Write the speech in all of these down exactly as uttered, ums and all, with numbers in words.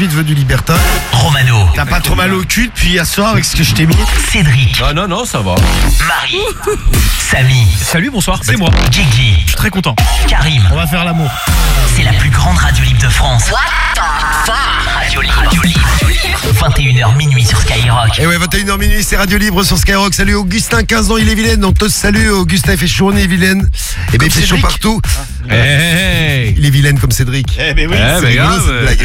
suite veut du libertin. Romano. T'as pas trop mal au cul depuis hier soir avec ce que je t'ai mis? Cédric. Ah non, non, ça va. Marie. Samy. Salut, bonsoir, c'est moi. Guigui. Je suis très content. Karim. On va faire l'amour. C'est la plus grande radio libre de France. What the fuck? Radio libre. Radio libre. vingt et une heures minuit sur Skyrock. Et ouais, vingt et une heures minuit, c'est Radio Libre sur Skyrock. Salut Augustin, quinze ans, il est Vilaine. On te salue, Augustin, il fait chaud, on est Vilaine. Et ben il fait chaud partout. Hey. Il est Vilaine comme Cédric. Eh ben oui, Eh, C'est mais rigolo, grave. cette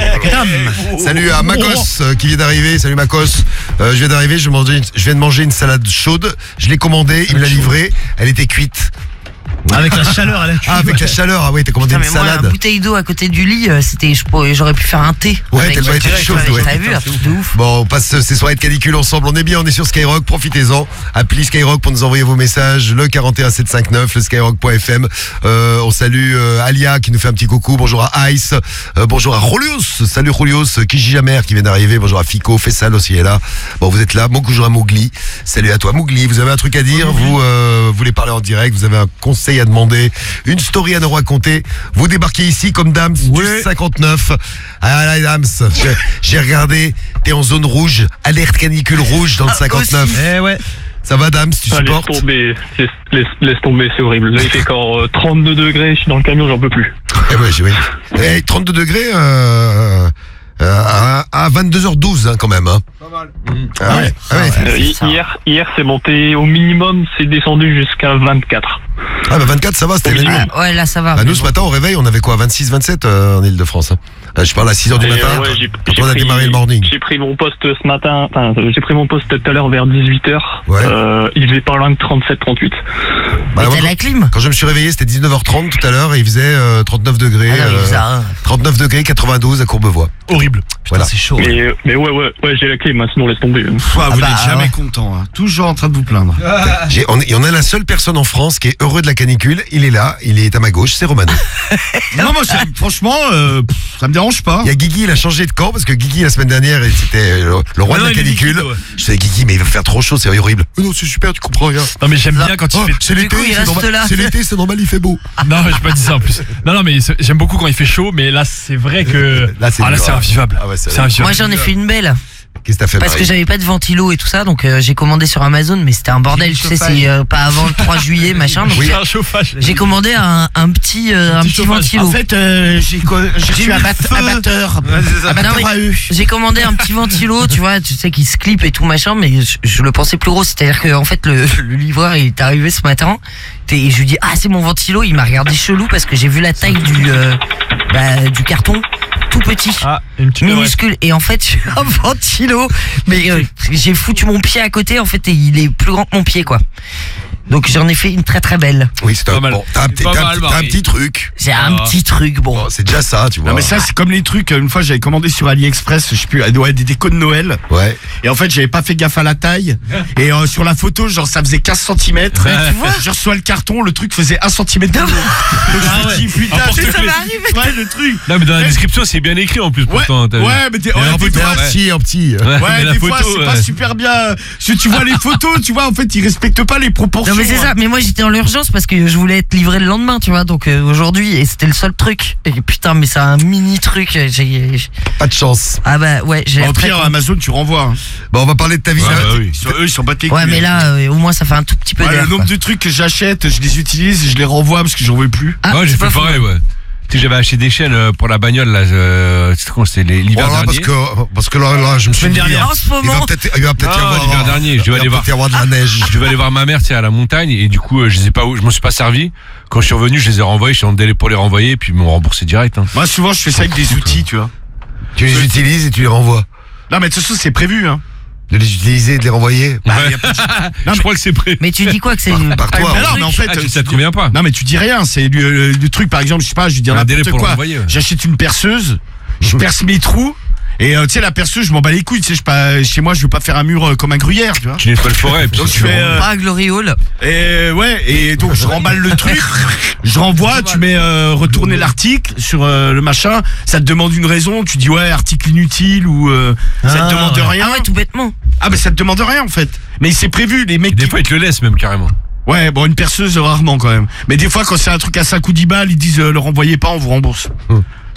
blague. Salut à Macos euh, qui vient d'arriver. Salut Macos. Euh, je viens d'arriver, je, mangeais une- je viens de manger une salade chaude. Je l'ai commandée, il me l'a livrée. Elle était cuite. Avec la chaleur à la cuve. Ah, avec la chaleur. Ah oui, t'as commandé Putain, une mais moi, salade. la bouteille d'eau à côté du lit, euh, c'était, je pourrais- j'aurais pu faire un thé. Ouais, avec- tellement elle était chaude, avec- ouais. T'as vu, un truc de ouf. Bon, on passe ces soirées de canicule ensemble. On est bien, on est sur Skyrock. Profitez-en. Appelez Skyrock pour nous envoyer vos messages. Le quarante et un sept cent cinquante-neuf, le skyrock point f m. Euh, on salue euh, Alia qui nous fait un petit coucou. Bonjour à Ice. Euh, bonjour à Julius. Salut Julius. Kijijamer qui vient d'arriver. Bonjour à Fico. Fessal aussi est là. Bon, vous êtes là. Bon, bonjour à Mougli. Salut à toi, Mougli. Vous avez un truc à dire? Vous euh, voulez parler en direct? Vous avez un conseil à demander? Une story à nous raconter? Vous débarquez ici comme Dams du cinquante-neuf. Ah là, Dams, j'ai- j'ai regardé, t'es en zone rouge, alerte canicule rouge dans le cinquante-neuf. Eh ouais. Ça va, Dams, tu Ah, laisse supportes? tomber, laisse, laisse, laisse tomber, c'est horrible. Là, il fait encore euh, trente-deux degrés, je suis dans le camion, j'en peux plus. Eh ouais, j'ai oui. Eh, trente-deux degrés euh, euh, à, à vingt-deux heures douze hein, quand même. Hein. Pas mal. Ah ouais. Ah ouais. Euh, hi- hier, hier, c'est monté au minimum, c'est descendu jusqu'à vingt-quatre. Ah bah vingt-quatre, ça va, c'était la nuit. Ah, ouais, là, ça va. Bah, mais nous, ce bon. matin, au réveil, on avait quoi, vingt-six, vingt-sept euh, en Ile-de-France. Hein. Euh, je parle à six heures du Et, matin. euh, ouais, j'ai- quand j'ai on a pris- démarré le morning. J'ai pris mon poste ce matin, enfin, euh, j'ai pris mon poste tout à l'heure vers dix-huit heures. Ouais. Euh, il faisait pas loin de trente-sept trente-huit. Bah, Mais moi, t'as la clim. quand je me suis réveillé, c'était dix-neuf heures trente tout à l'heure et il faisait euh, trente-neuf degrés. Ah non, mais euh, ça, hein. trente-neuf degrés, quatre-vingt-douze à Courbevoie. Horrible. Voilà. C'est chaud. Mais, euh, mais ouais, ouais, ouais, j'ai la clé, sinon laisse tomber. Pff, vous bah, n'êtes jamais ouais. content, hein. Toujours en train de vous plaindre. J'ai- on, est, on a la seule personne en France qui est heureux de la canicule. Il est là, il est à ma gauche, c'est Romano. Non, moi, ça- franchement, euh, pff, ça me dérange pas. Il y a Guigui, il a changé de camp parce que Guigui, la semaine dernière, il- c'était le, le roi Non, de la il est canicule. liquide, ouais. Je disais, Guigui, mais il va faire trop chaud, c'est horrible. Mais non, c'est super, tu comprends rien. Non, mais j'aime bien quand il Oh, fait. c'est l'été, coup, il c'est reste normal. là. C'est l'été, c'est normal, il fait beau. Non, j'ai pas dit ça en plus. Non, non, mais c'est- j'aime beaucoup quand il fait chaud, mais là, c'est vrai que. Là, c'est ah, là, dur, c'est hein. invivable. Ah ouais, c'est c'est invivable. Moi, j'en ai fait une belle. Qu'est-ce que t'as fait, Parce que Marie? j'avais pas de ventilo et tout ça, donc euh, j'ai commandé sur Amazon, mais c'était un bordel. Tu sais, c'est euh, pas avant le trois juillet, machin. Donc, C'est un chauffage. j'ai commandé un, un petit, euh, un petit petit chauffage. ventilo. En fait, euh, j'ai co- je suis abat- abatteur. Non, Abatteur mais à eux. j'ai commandé un petit ventilo, tu vois, tu sais, qui se clip et tout machin, mais je, je le pensais plus gros. C'est-à-dire que en fait, le, le livreur il est arrivé ce matin et je lui dis ah c'est mon ventilo. Il m'a regardé chelou parce que j'ai vu la taille du euh, bah, du carton, tout petit. Ah, une petite. Minuscule, et en fait j'ai un ventilo mais euh, j'ai foutu mon pied à côté en fait et il est plus grand que mon pied quoi, donc j'en ai fait une très très belle. Oui, c'est Pas un, mal. bon, t'as un, C'est petit- pas t'as un mal, petit- t'as un Marie. petit truc. C'est un Ah. petit truc bon. Bon, c'est déjà ça, tu vois. Non mais ça c'est comme les trucs, une fois j'avais commandé sur AliExpress, je sais plus, ouais, des décos de Noël, Ouais. et en fait j'avais pas fait gaffe à la taille, et euh, sur la photo genre ça faisait quinze centimètres, Ouais. Tu vois je reçois le carton, le truc faisait un centimètre de long. Donc Ah je me ouais. dis putain, Un porte-clés. Ça m'est arrivé. ouais le truc. Non, mais dans la description, c'est bien écrit en plus, Ouais, pourtant. t'as vu. ouais, mais t'es- Et ouais, un des peu fois, Un ouais. petit, un petit. Ouais, Ouais, mais la des fois photo, c'est ouais. pas super bien. Si tu vois les photos, tu vois, en fait, ils respectent pas les proportions. Non mais c'est ça, mais moi j'étais dans l'urgence parce que je voulais être livré le lendemain, tu vois, donc euh, aujourd'hui, et c'était le seul truc. Et putain, mais c'est un mini truc. J'ai, j'ai- Pas de chance. ah bah ouais, j'ai Au l'air très pire, con. Amazon, tu renvoies. hein. Bon, on va parler de ta vie. Ouais, là. bah oui. Sur eux, ils sont battés. Ouais, mais là, euh, au moins ça fait un tout petit peu Ouais, d'air. le nombre quoi. de trucs que j'achète, je les utilise et je les renvoie parce que j'en veux plus. Ah, Ouais, j'ai c'est fait pas faux. pareil, ouais. Tu sais, j'avais acheté des chaînes euh, pour la bagnole, là. euh, C'était quand c'était les- l'hiver Voilà, parce dernier. que, parce que là, là, je me suis Semaine dit, dernière. En ce il va moment, peut-être, il va peut-être y Non, avoir, l'hiver dernier, je devais il va aller voir. peut-être y avoir de la neige. Je devais aller voir ma mère, tu sais, à la montagne, et du coup, euh, je sais pas où, je m'en suis pas servi. Quand je suis revenu, je les ai renvoyés, je suis en délai pour les renvoyer, puis ils m'ont remboursé direct. Hein. Moi, souvent, je fais ça avec des outils, tu vois. Tu les utilises et tu les renvoies. Non, mais de toute façon, c'est prévu, hein. De les utiliser et de les renvoyer. Bah, Ouais. y a pas de- je mais- crois que c'est prêt. mais tu dis quoi que c'est Par- par pas toi. le Mais non, truc mais en fait, Ah, tu- euh, ça te tu- convient pas. Non, mais tu dis rien. C'est du, le, le truc, par exemple, je sais pas, je vais dire Un délai n'importe pour le quoi. renvoyer, ouais. J'achète une perceuse, je perce mes trous. Et euh, tu sais, la perceuse, je m'en bats les couilles. Tu sais, je pas, chez moi, je veux pas faire un mur euh, comme un gruyère, tu vois. Tu nettoies le forêt, et puis Donc, tu je le fais, renvoies. euh, pas un glory hall. Et ouais, et donc je remballe le truc, je renvoie, tu mets euh, retourner l'article sur euh, le machin, ça te demande une raison, tu dis ouais, article inutile ou euh, ça Ah, te demande ouais. rien. Ah ouais, tout bêtement. Ah mais ça te demande rien en fait. Mais c'est prévu, les mecs Et des qui- fois, ils te le laissent même carrément. Ouais, bon, une perceuse rarement quand même. Mais des fois quand c'est un truc à cinq ou dix balles, ils disent euh, le renvoyez pas, on vous rembourse. Hum.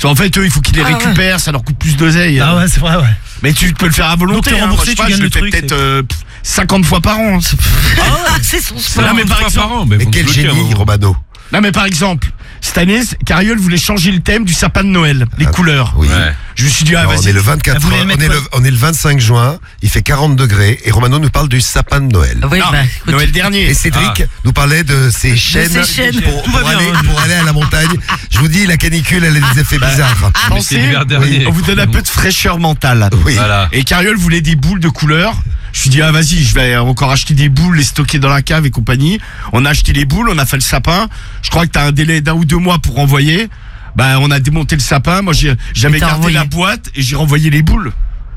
En fait, eux, il faut qu'ils les Ah, récupèrent, ça leur coûte plus d'oseille. Ah ouais, c'est vrai, ouais. Mais tu peux le faire à volonté. Donc t'es hein. remboursé, Moi, je sais tu pas, gagnes je le le fais truc, peut-être c'est- euh, pff, cinquante fois par an. Ah, c'est son sport. Non, mais par exemple, par an, mais, Mais faut me quel bloquer, génie, hein, Romano. non, mais par exemple, cette année, Cariole voulait changer le thème du sapin de Noël, les couleurs. Oui. Ouais. Je me suis dit, ah, Alors, on vas-y. est le vingt-quatre, Vous voulez on mettre est le, on est le vingt-cinq juin, il fait quarante degrés et Romano nous parle du sapin de Noël. Oui, Non, bah, écoute, Noël dernier. Et Cédric nous parlait de ses chaînes, ses chaînes. Pour, Tout pour va bien, aller, hein. pour aller à la montagne. Je vous dis, la canicule, elle a des effets bizarres. Mais c'est Pensez, l'hiver dernier. on vous donne un peu de fraîcheur mentale. Oui. Voilà. Et Cariole voulait des boules de couleur. Je me suis dit, ah vas-y, je vais encore acheter des boules, les stocker dans la cave et compagnie. On a acheté les boules, on a fait le sapin. Je crois que t'as un délai d'un ou deux mois pour renvoyer. Bah, on a démonté le sapin. Moi, j'ai- j'avais Et t'as gardé renvoyé. la boîte et j'ai renvoyé les boules.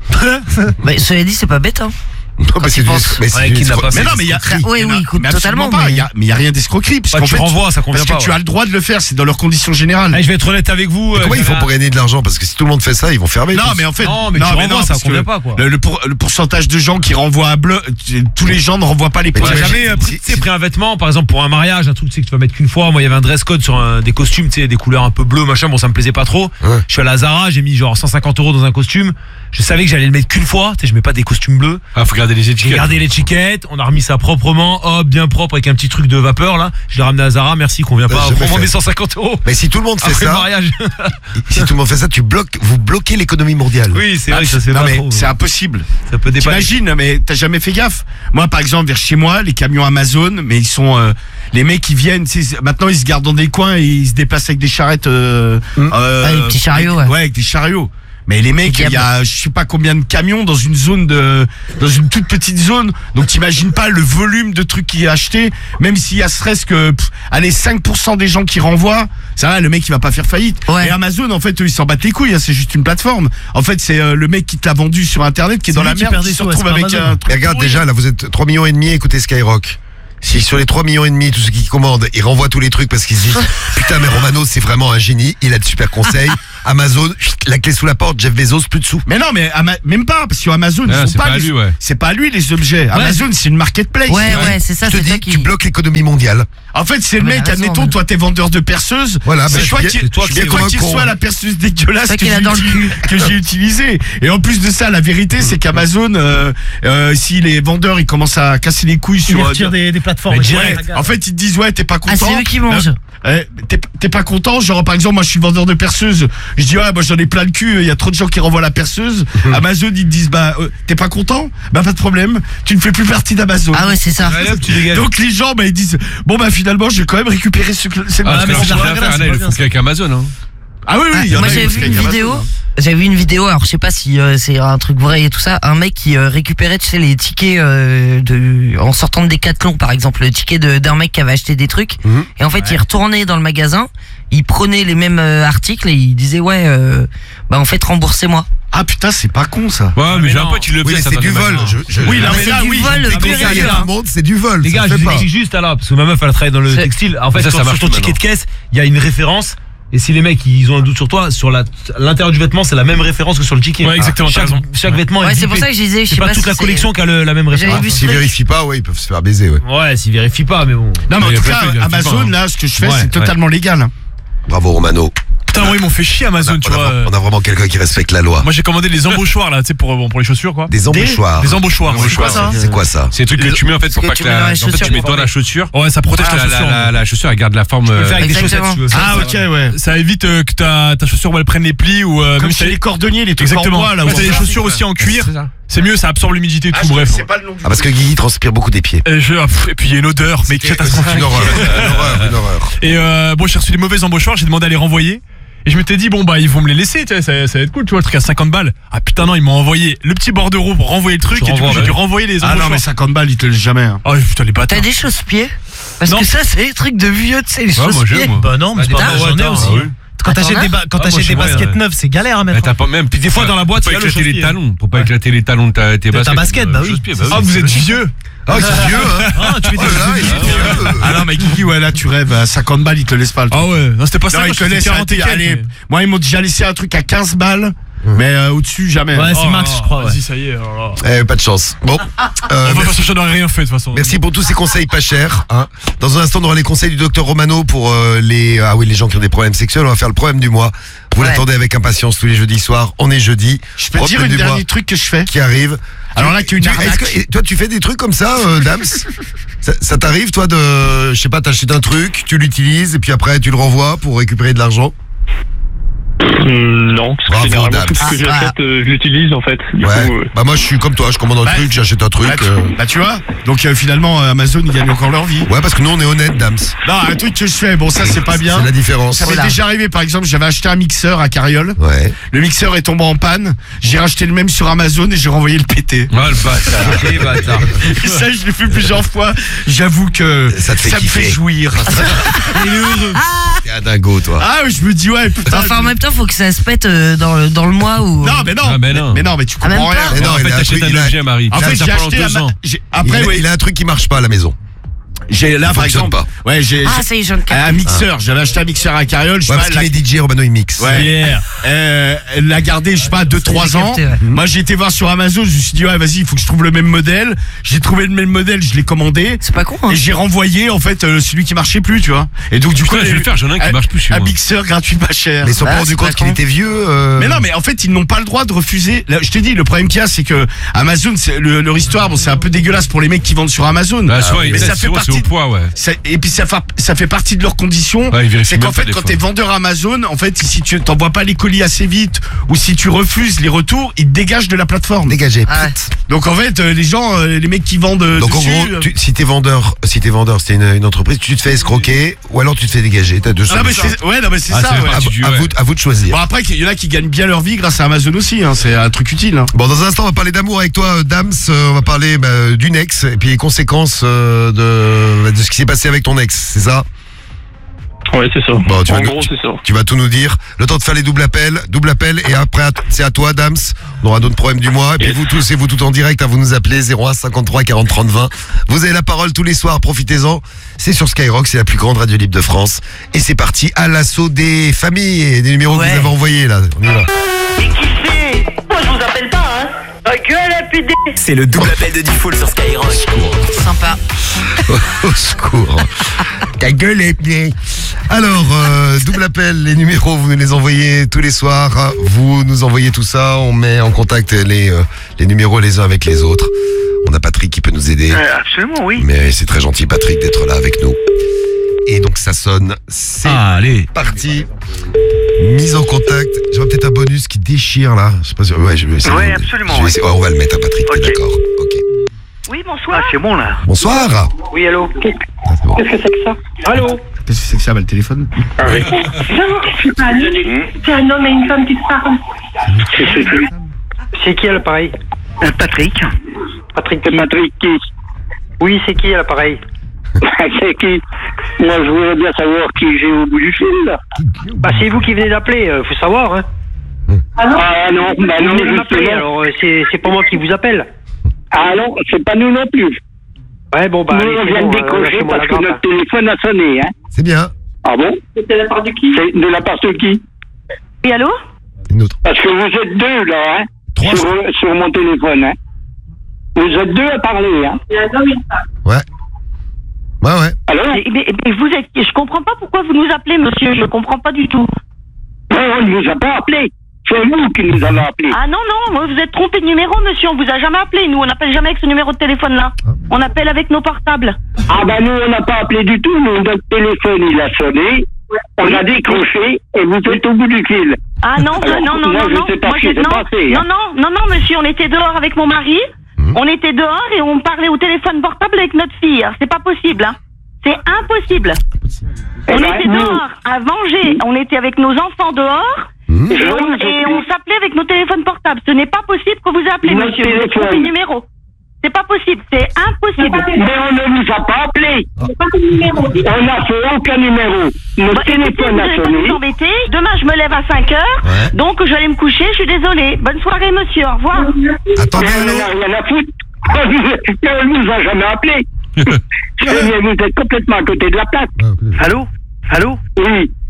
bah, cela dit, c'est pas bête, hein. Non, mais c'est tu du- penses. mais c'est Ouais, du- qui n'a c'est- pas c'est Mais du non, mais il y a, escroquerie. Oui, mais oui, non, écoute, mais absolument totalement, pas. mais- Il y a- Mais il y a rien d'escroquerie. Parce Bah, qu'en tu fait, renvoies, ça convient parce pas, que tu ouais. as le droit de le faire, c'est dans leurs conditions générales. Allez, je vais être honnête avec vous. Mais euh, comment ils font j'avais pour gagner de l'argent? Parce que si tout le monde fait ça, ils vont fermer. Non, tous. mais en fait, Non, mais tu renvoies, ça parce convient que pas, quoi. Le, le, pour- le pourcentage de gens qui renvoient à bleu, tous les gens ne renvoient pas les Mais points. J'ai t'imagines, jamais euh, pris, si- tu sais, si- pris un vêtement, par exemple pour un mariage, un truc tu sais, que tu vas mettre qu'une fois. Moi, il y avait un dress code sur un- des costumes, tu sais, des couleurs un peu bleues, machin. Bon, ça me plaisait pas trop. Ouais. Je suis allé à Zara, j'ai mis genre cent cinquante euros dans un costume. Je savais que j'allais le mettre qu'une fois. Tu sais, je mets pas des costumes bleus. Ah, faut garder les J'ai étiquettes. gardé l'étiquette, on a remis ça proprement, hop, bien propre avec un petit truc de vapeur là. Je l'ai ramené à Zara, merci qu'on vient Bah, pas jamais prendre fait. mes cent cinquante euros. Mais si tout le monde fait Après le ça, mariage. si tout le monde fait ça, tu bloques, vous bloquez l'économie mondiale. Oui, c'est Ah, vrai que ça c'est non, pas mais trop. c'est impossible. Ça peut dépasser. T'imagines, mais t'as jamais fait gaffe. Moi, par exemple, vers chez moi, les camions Amazon, mais ils sont, euh, les mecs qui viennent, tu sais, maintenant ils se gardent dans des coins et ils se déplacent avec des charrettes. Euh, Mm. euh, Ah, les petits chariots, avec, ouais. avec des chariots. Mais les mecs, il y a je sais pas combien de camions dans une zone de, dans une toute petite zone. Donc t'imagines pas le volume de trucs qui est acheté. Même s'il y a serait-ce que, pff, allez, cinq pour cent des gens qui renvoient, ça va, le mec il va pas faire faillite. Ouais. Et Amazon, en fait, eux, ils s'en battent les couilles. Hein, c'est juste une plateforme. En fait, c'est euh, le mec qui te l'a vendu sur Internet qui est C'est dans lui la qui merde, perd qui des se sous, retrouve c'est pas avec Amazon. un truc. Et regarde pourri. déjà, là, vous êtes trois millions et demi, écoutez Skyrock. Si sur les trois millions et demi, tous ceux qui commandent, ils renvoient tous les trucs parce qu'ils se disent putain, mais Romano, c'est vraiment un génie, il a de super conseils. Amazon, chut, la clé sous la porte, Jeff Bezos, plus de sous. Mais non, mais Ama- même pas, parce que Amazon, Ah, ils sont c'est pas, pas à les- lui, ouais. c'est pas à lui les objets. Amazon, c'est une marketplace. Ouais, ouais, c'est ça, Je te c'est dis, toi qui. tu bloques l'économie mondiale. En fait, c'est le Mais mec, t'as raison, admettons, man. toi, t'es vendeur de perceuses. Voilà, c'est bah, toi je qui, suis bien- toi je suis qui, bien quoi qu'il comme un con, soit hein. la perceuse dégueulasse Toi que qui l'as j'ai dans le uti- cul. que j'ai utilisée. Et en plus de ça, la vérité, c'est qu'Amazon, euh, euh, si les vendeurs, ils commencent à casser les couilles Ils sur. retirent des, des plateformes. Mais et tout. direct. Ouais, En fait, ils te disent, ouais, t'es pas content. Ah, c'est eux qui mangent. Euh, t'es, t'es pas content, genre par exemple moi je suis vendeur de perceuses, je dis ouais moi j'en ai plein le cul, il y a trop de gens qui renvoient la perceuse. Amazon ils te disent bah euh, t'es pas content, bah pas de problème, tu ne fais plus partie d'Amazon. Ah ouais, c'est ça. Allez, hop, tu dégages. Donc les gens bah ils disent bon bah finalement je vais quand même récupérer ce que c'est Ah, parce mais que c'est leur pas chiffre faire, d'affaires, là, c'est ils pas le bien, font ça. qu'avec Amazon, hein. Ah oui oui, il y en Moi a, ils j'avais le vu font une avec vidéo, Amazon, hein. j'avais vu une vidéo, alors je sais pas si euh, c'est un truc vrai et tout ça, un mec qui euh, récupérait tu sais les tickets euh, de en sortant de Decathlon par exemple, le ticket de- d'un mec qui avait acheté des trucs Mhm. et en fait il retournait dans le magasin, il prenait les mêmes euh, articles et il disait ouais euh, bah en fait remboursez-moi. Ah putain c'est pas con ça. Ouais, mais mais j'ai un non. pote, il le Oui, fait, mais ça, c'est dans du les vol. magasins. Je, je, Oui, là, Ah, mais c'est là, du oui, vol, je le te pur et conseille, conseille dur. à tout le monde, c'est du vol. Les ça gars, se je fait vous pas. explique juste là, parce que ma meuf elle a travaillé dans le C'est- textile. En fait, Ça, ça sur, marche sur ton plus ticket de caisse, il y a une référence. Et si les mecs ils ont un doute sur toi, sur la- l'intérieur du vêtement, c'est la même référence que sur le ticket. Ouais, exactement, t'as Chaque, raison. chaque vêtement est Ouais, c'est bipé. pour ça que je disais, je C'est sais pas pas toute si la c'est- collection qui a le- la même J'avais référence. vu ce S'ils truc. vérifient pas, ouais, ils peuvent se faire baiser, ouais. Ouais, s'ils vérifient pas, mais bon. Non mais en Ouais, tout il y a cas plein de trucs, Amazon pas, hein. là ce que je fais Ouais, c'est ouais. totalement légal. Bravo Romano. Putain, moi ils m'ont fait chier On a, Amazon, tu on a- vois. on a vraiment quelqu'un qui respecte la loi. Moi j'ai commandé les embauchoirs là, tu sais, pour, bon, pour les chaussures quoi. Des embauchoirs. Des embauchoirs. Des embauchoirs, C'est quoi ça C'est quoi ça? C'est le truc que tu mets en fait pour que pas tu que mets dans la. la En fait, chaussure tu mets pour dans la enlever. chaussure. Ouais, ça protège Ah, ta la, chaussure. la, la, la chaussure, elle garde la forme. Tu peux le euh, faire avec des Exactement. chaussettes, si tu veux. Ah Ça, ok ça- ouais. Ça évite euh, que ta, ta chaussure elle prenne les plis ou euh, Comme même chez si les cordonniers les trucs en exactement. bois là. Ouais, où t'as on les fait- chaussures aussi en cuir. C'est ça. C'est mieux, ça absorbe l'humidité et Ah, tout. je Bref. connaissais pas le nom du Ah, parce que Guigui transpire beaucoup des pieds. Et, je, ah, pff, et puis il y a une odeur, mais C'est catastrophique. une horreur. Une horreur, une horreur. Et euh, bon, j'ai reçu des mauvais embauchoirs, j'ai demandé à les renvoyer. Et je m'étais dit, bon, bah, ils vont me les laisser, tu sais, ça, ça va être cool, tu vois, le truc à cinquante balles. Ah putain, non, ils m'ont envoyé le petit bordereau pour renvoyer le truc, Tu et du coup, renvoies, j'ai ouais. dû renvoyer les Ah embauchoirs. non mais cinquante balles ils te le laissent jamais. hein. Oh putain, les bâtards. T'as des chausse-pieds? Parce Non. que ça c'est les trucs de vieux, tu sais, les Ouais, moi, chausse-pieds. j'aime, moi. Bah non, mais c'est Bah, pas des vrai, j'en ai bâtards, aussi. ah oui. Quand Ah, t'achètes t'en des, as ba- quand Ah, moi, t'achètes chez des moi, baskets ouais. neuves, c'est galère à Mais mettre. t'as pas même. Puis des fois Ouais, dans la boîte, faut il y pas a le éclater les chausse-pied. talons. Faut pas Ouais. éclater les talons de ta- tes De ta baskets. basket, bah oui. Chausse-pied, bah Ah, oui. vous êtes vieux. Ah, c'est vieux, hein? Ah, tu fais des Oh là là, il est vieux. Ah non mais Guigui ouais là tu rêves à cinquante balles ils te laissent pas le truc. Ah ouais, non, c'était pas ça, Non, moi, ils je te faisais laissent quarante et allez, quelques, allez. mais- Moi ils m'ont déjà laissé un truc à quinze balles. Mais euh, au-dessus, jamais. Ouais, c'est Oh, Max, je crois. vas-y, ça y est. Oh là. Eh, pas de chance. Bon. Euh, Enfin, de toute merci, façon, j'en aurais rien fait de toute façon. merci pour tous ces conseils pas chers. Hein. Dans un instant, on aura les conseils du docteur Romano pour euh, les ah oui les gens qui ont des problèmes sexuels. On va faire le problème du mois. Vous Ouais. l'attendez avec impatience tous les jeudis soirs. On est jeudi. Je peux te dire Problème un du mois dernier truc que je fais. qui arrive. Alors là, qu'il y a une Tu- arnaque. est-ce que- et toi, tu fais des trucs comme ça, euh, Dams Ça, ça t'arrive, toi, de, je sais pas, t'achètes un truc, tu l'utilises et puis après tu le renvoies pour récupérer de l'argent. Hum, non, parce que Bravo, généralement Dams. tout ce que Ah, j'achète, euh, je l'utilise en fait. Du Ouais. coup, euh, Bah moi, je suis comme toi, je commande un Bah, truc, j'achète un truc. Bah, tu, euh, bah, tu vois. Donc euh, finalement, euh, Amazon ils gagnent encore leur vie. Ouais, parce que nous, on est honnête, Dams. Non, un truc que je fais, bon ça c'est pas bien. C'est la différence. Ça m'est Voilà. déjà arrivé, par exemple, j'avais acheté un mixeur à Carriole. Ouais. Le mixeur est tombé en panne. J'ai racheté le même sur Amazon et j'ai renvoyé le pété. Ah, le bâtard. Les bâtards. Et ça, je l'ai fait plusieurs fois. J'avoue que Ça te fait me kiffer. fait jouir. T'es un dingo, toi. Ah, je me dis, ouais, putain. Enfin, en même temps, faut que ça se pète euh, dans, le, dans le mois ou. Non, mais non. Ah, mais non. Mais non, mais tu Ah, même comprends pas. rien. Mais non, en il fait, a un t'achètes truc, un il a- objet, Marie. En Ça, fait, ça j'ai pendant acheté. deux un ans. ma- j'ai- Il, Après, a, ouais. il a un truc qui marche pas à la maison. J'ai là, par fonctionne exemple. pas. Ouais, j'ai. Ah, ça y est, je viens de capter. Un mixeur. J'avais acheté un mixeur à Carriole. Je sais Ouais, pas, parce qu'il la- est D J, Romano, il mixe. Ouais. Yeah. Euh, elle l'a gardé, je sais pas, deux trois j'ai ans. capté, ouais. Moi, j'ai été voir sur Amazon, je me suis dit, ouais, vas-y, il faut que je trouve le même modèle. J'ai trouvé le même modèle, je l'ai commandé. C'est pas con, hein. Et j'ai renvoyé, en fait, euh, celui qui marchait plus, tu vois. Et donc, du coup, Putain, je vais le faire, j'en ai un qui marche plus chez un moi. mixeur gratuit pas cher. Mais ils se sont Ah, pas rendu c'est compte pas qu'il con. était vieux. euh, Mais non, mais en fait, ils n'ont pas le droit de refuser. Là, je t'ai dit, le problème qu'il y a, c'est que Amazon, c'est le- leur histoire, bon, c'est un peu dégueulasse pour les mecs qui vendent sur Amazon. Bah, soit, mais il- ça c'est fait ouais, c'est partie. au poids, ouais. Ça- et puis ça, fa- ça fait partie de leurs conditions. Ouais, ils vérifient C'est qu'en même pas fait, des quand fois. t'es vendeur Amazon, en fait, si tu t'envoies pas les colis assez vite ou si tu refuses les retours, ils te dégagent de la plateforme. Dégagé. Ah ouais. Donc en fait, euh, les gens, euh, les mecs qui vendent euh, Donc dessus, en gros, euh, tu- si t'es vendeur, si t'es vendeur, c'est une, une entreprise, tu te fais escroquer ou alors tu te fais dégager. T'as deux ah, mais solutions. c'est, ouais, non, mais c'est Ah, ça. c'est ouais. pas- À, tu- à ouais. vous, à vous de choisir. Bon après, il y en a qui gagnent bien leur vie grâce à Amazon aussi. Hein, c'est un truc utile. Hein. Bon, dans un instant, on va parler d'amour avec toi, euh, Dams. Euh, on va parler bah, d'une ex et puis les conséquences euh, de, de ce qui s'est passé avec ton ex, c'est ça? ouais, c'est ça. Bon, tu en vas nous- gros, c'est ça. Tu vas tout nous dire. Le temps de faire les doubles appels, double appel et après à- c'est à toi, Dams. On aura d'autres problèmes du mois. Et puis Yes. vous tous, et vous tout en direct, à vous nous appeler zéro un cinquante-trois quarante trente vingt. Vous avez la parole tous les soirs, profitez-en. C'est sur Skyrock, c'est la plus grande radio libre de France. Et c'est parti à l'assaut des familles et des numéros Ouais. que vous avez envoyés là. On y va. Et qui c'est? Moi je vous appelle pas, hein. Ta gueule, P D. C'est le double appel de Default sur Skyrock. Sympa. Au secours. Ta gueule est bien. Alors, euh, double appel, les numéros, vous nous les envoyez tous les soirs. Vous nous envoyez tout ça, on met en contact les, euh, les numéros les uns avec les autres. On a Patrick qui peut nous aider. Euh, absolument, oui. Mais c'est très gentil, Patrick, d'être là avec nous. Et donc, ça sonne. C'est Ah, allez. parti. Mise en contact. J'aurais peut-être un bonus qui déchire là. Je sais pas si... Ouais, je vais essayer. Ouais, de- absolument, je vais ouais. essayer- ouais, on va le mettre, hein, Patrick. T'es Ok. d'accord. Ok. Oui, bonsoir. Ah, c'est bon, là. Bonsoir. Oui, allô. Ah, c'est bon. Qu'est-ce que c'est que ça? Allô? Qu'est-ce que c'est que ça, bah, le téléphone? Ah oui. Non, c'est pas lui. C'est un homme et une femme qui se parlent. C'est qui à l'appareil? Euh, Patrick. Patrick qui? Patrick qui? Oui, c'est qui à l'appareil? C'est qui? Moi, je voudrais bien savoir qui j'ai au bout du fil, là. Bah, c'est vous qui venez d'appeler, euh, faut savoir, hein. Ah non, Ah non, bah Vous non, venez de m'appeler, justement. alors euh, c'est c'est pas moi qui vous appelle. Ah non, c'est pas nous non plus. Ouais, bon, bah, nous, allez, on c'est vient bon, de euh, décrocher lâchez-moi parce la que grappe, notre hein. téléphone a sonné, hein. C'est bien. Ah bon? c'était de la part de qui? C'est de la part de qui? Oui, allô? Une autre. Parce que vous êtes deux, là, hein. Trois. Sur, sur mon téléphone, hein. Vous êtes deux à parler, hein. Il y a un homme et une femme. Ouais. Ouais, ouais. Alors? Mais, mais- mais vous êtes. Je comprends pas pourquoi vous nous appelez, monsieur. Je comprends pas du tout. Non, on ne vous a pas appelé. C'est vous qui nous avez appelé. Ah non, non, moi, vous êtes trompé de numéro, monsieur. On vous a jamais appelé. Nous, on n'appelle jamais avec ce numéro de téléphone-là. On appelle avec nos portables. Ah ben nous, on n'a pas appelé du tout. Nous, notre téléphone, il a sonné. On a décroché et vous êtes au bout du fil. Ah non, Alors, non, non, moi, non, je non. sais pas Moi, ce qui je- s'est non, passé, non, hein. non, non, non, monsieur. On était dehors avec mon mari. On était dehors et on parlait au téléphone portable avec notre fille. C'est pas possible, hein. C'est impossible. Eh On ben, était nous- dehors à manger. On était avec nos enfants dehors. Mmh. Et on, et on s'appelait avec nos téléphones portables. Ce n'est pas possible que vous appelez, Notre monsieur. Vous avez téléphone. trompé le numéro. C'est pas possible. C'est impossible. Mais on ne vous a pas appelé. On n'a fait aucun numéro. Notre Bah, écoutez, téléphone vous a n'allez pas sonné. nous embêter. Demain, je me lève à cinq heures. Ouais. Donc, je vais aller me coucher. Je suis désolée. Bonne soirée, monsieur. Au revoir. Attendez, Mais on allô. n'a rien à foutre. On ne nous a jamais appelé. Mais vous êtes complètement à côté de la plaque. Allô? Allô? Oui.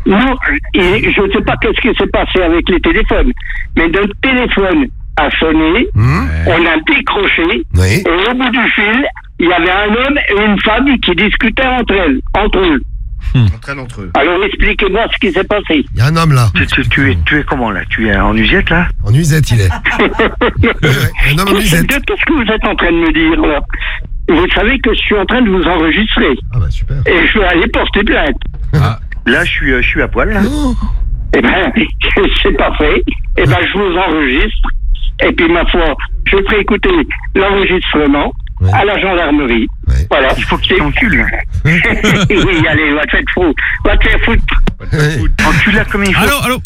non, et je ne sais pas qu'est-ce qui s'est passé avec les téléphones, mais notre téléphone a sonné, Mmh. on a décroché, Oui. et au bout du fil, il y avait un homme et une femme qui discutaient entre elles, entre eux. Entraîne entre eux. Alors expliquez-moi ce qui s'est passé. Il y a un homme là. Tu, tu, tu es, tu es comment là? Tu es en usette là? En nuisette, il est. Ouais, un homme en nuisette. Qu'est-ce que vous êtes en train de me dire là? Vous savez que je suis en train de vous enregistrer. Ah bah super. Et je vais aller porter plainte. Là, je suis, euh, je suis à poil là. Eh ben, c'est pas fait. Eh ben, je vous enregistre. Et puis, ma foi, je ferai écouter l'enregistrement Ouais. à la gendarmerie. Ouais. Voilà. Il faut que tu t'encules. Oui, allez, va te faire foutre. Va te faire foutre. Encule là comme il faut. Allô, allô.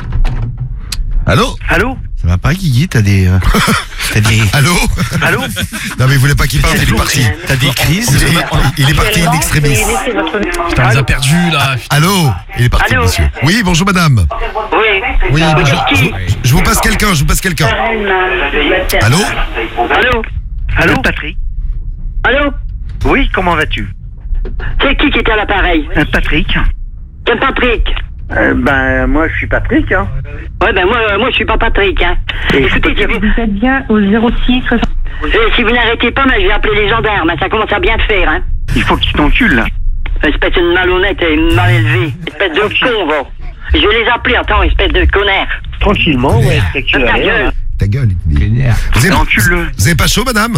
Allô? Allô? Ça va pas, Guigui? T'as des. euh, T'as des. Allô? Allô? Non mais il voulait pas qu'il parle, il est parti. T'as des crises? Il est, il est parti in extremis. Putain, on les a perdus là. Allô? Il est parti, Allô? monsieur. Oui, bonjour madame. Oui. Oui, bonjour. Je, je vous passe quelqu'un, je vous passe quelqu'un. Allô? Allô? Allô, Patrick? Allô? Oui, comment vas-tu? C'est qui qui est à l'appareil? Euh, Patrick? C'est Patrick. Euh, ben, moi, je suis Patrick, hein. Ouais, ben, moi, euh, moi, je suis pas Patrick, hein. Et Écoutez, si vous, Vous êtes bien au zéro six soixante. euh, si vous n'arrêtez pas, mais je vais appeler les gendarmes, hein. Ça commence à bien te faire, hein. Il faut que tu t'encules là. Espèce de malhonnête et mal élevé. Espèce de con, va. Je vais les appeler, attends, espèce de connard. Tranquillement, ouais, c'est que tu Ta as gueule. rien. Ta gueule. Vous avez, Encule-le. vous avez pas chaud madame?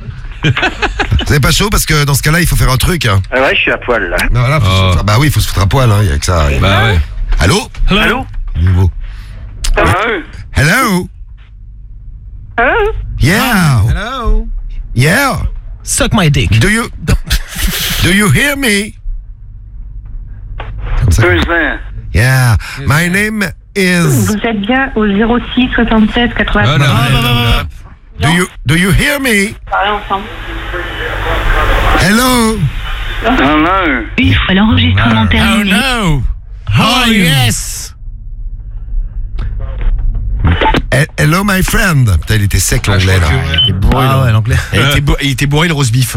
Vous avez pas chaud parce que dans ce cas-là il faut faire un truc. Hein. Ah ouais, je suis à poil là. Non, là, faut se Oh. foutre- bah oui, il faut se foutre à poil, hein, il y a que ça. Bah ouais. Allô? Allô? Nouveau. Ah, Hello? hein? Yeah. Hello? Yeah. Suck my dick. Do you Do you hear me? Comme ça. Who's there? Yeah. My name is Vous êtes bien au zéro six soixante-seize quatre-vingt. Voilà, voilà, voilà. Do you Do you hear me? Parlez ensemble. Hello? Hello? L'enregistrement Oh terminé. no. Oh, yes! He- Hello my friend. Putain, il était sec l'anglais là. Il était bourré, Ah là. ouais, l'anglais. Il était, bo- il était bourré le roast beef.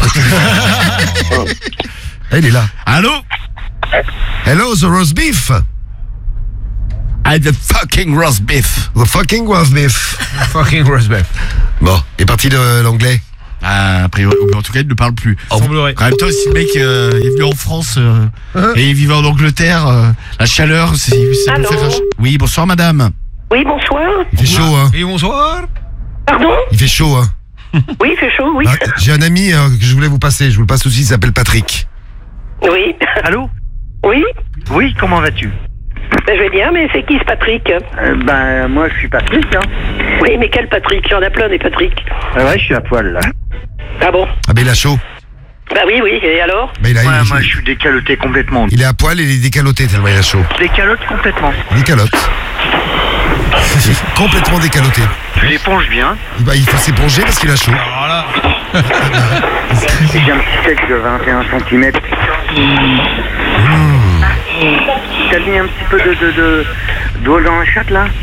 Ah, il est là. Allô? Hello the roast beef. Ah, the fucking roast beef. The fucking roast beef. Fucking roast beef. Bon, il est parti de l'anglais. Ah, après, en tout cas, il ne parle plus. Semblerait. En même temps, si le mec euh, est venu en France euh, et il vivait en Angleterre, euh, la chaleur, c'est ça nous Allô? fait rage. Oui, bonsoir madame. Oui, bonsoir. Il fait chaud, hein. Et bonsoir. Pardon? Il fait chaud, hein. Oui, il fait chaud, oui. Ah, j'ai un ami euh, que je voulais vous passer. Je vous le passe aussi. Il s'appelle Patrick. Oui. Allô? Oui? Oui, comment vas-tu? Ben, je vais bien, mais c'est qui ce Patrick? euh, Ben, moi, je suis Patrick, hein. Oui, mais quel Patrick? Il y en a plein des Patrick. Ah ouais, je suis à poil là. Ah bon? Ah ben il a chaud. Bah oui, oui, et alors? Ben, il, a, Ouais, il, moi, je suis décaloté complètement. il est à poil et il est décaloté tellement il a chaud. Décalote complètement. Décalote. Complètement décaloté. Tu l'éponges bien. Il, va- il faut s'éponger parce qu'il a chaud. J'ai un petit sec de vingt et un centimètres. T'as mis un petit peu de, de, de, d'eau dans la chatte là?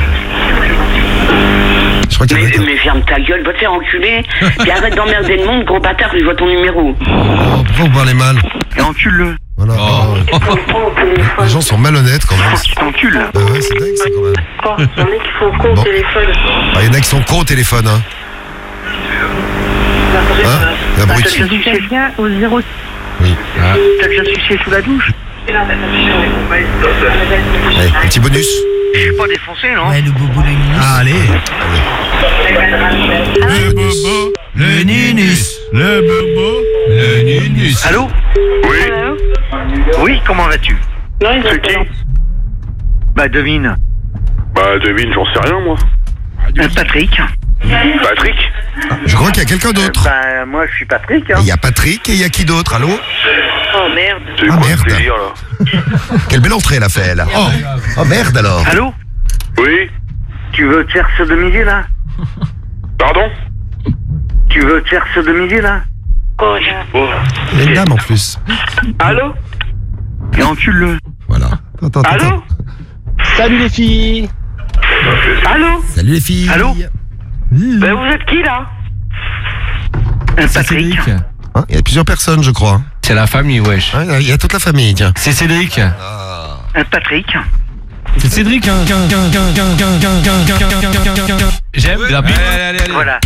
Je crois qu'il Mais, va être... mais ferme ta gueule, va te faire enculer. Puis arrête d'emmerder le monde, gros bâtard, je vois ton numéro. Oh, pourquoi vous parlez mal? Et encule-le. Voilà. Oh. Les gens sont malhonnêtes quand même. Faut que tu t'encules là. Bah ouais, c'est dingue ça quand même. Il y en a qui font con au Bon. téléphone. Bah, il y en a qui sont cons au téléphone, hein. Hein? La T'as brute. déjà Vous sucé, êtes bien au zéro six. Oui. t'as déjà sucé sous la douche? Allez, un petit bonus. Je suis pas défoncé, non? Ouais, le bobo, le ninus. Ah, allez. Le bobo. Le ninus. Le bobo. Le nunus. Allô? Oui. Oui, comment vas-tu? Non, ils ont pas. Bah, devine. Bah, devine, j'en sais rien, moi. Euh, Patrick. Patrick? Je crois qu'il y a quelqu'un d'autre. Bah, moi, je suis Patrick, hein. Il y a Patrick et il y a qui d'autre? Allô? Oh merde. C'est Ah, quoi merde. ce délire, là? Quelle belle entrée elle a fait, elle. Oh, oh merde alors. Allô? Oui? Tu veux te faire sodomiser, là? Pardon? Tu veux te faire sodomiser, là? Oh. Il y a une dame en plus. Allô? Et encule-le. Voilà. Attends, attends, attends. Allô? Salut, les filles. Allô? Salut les filles. Allô? Ben vous êtes qui là? Euh, Patrick. Hein, il y a plusieurs personnes, je crois. C'est la famille, wesh. Hein, il y a toute la famille, tiens. C'est Cédric. Ah. Euh, Patrick. C'est Cédric, hein. J'aime bien. Allez, allez, allez, allez. Voilà.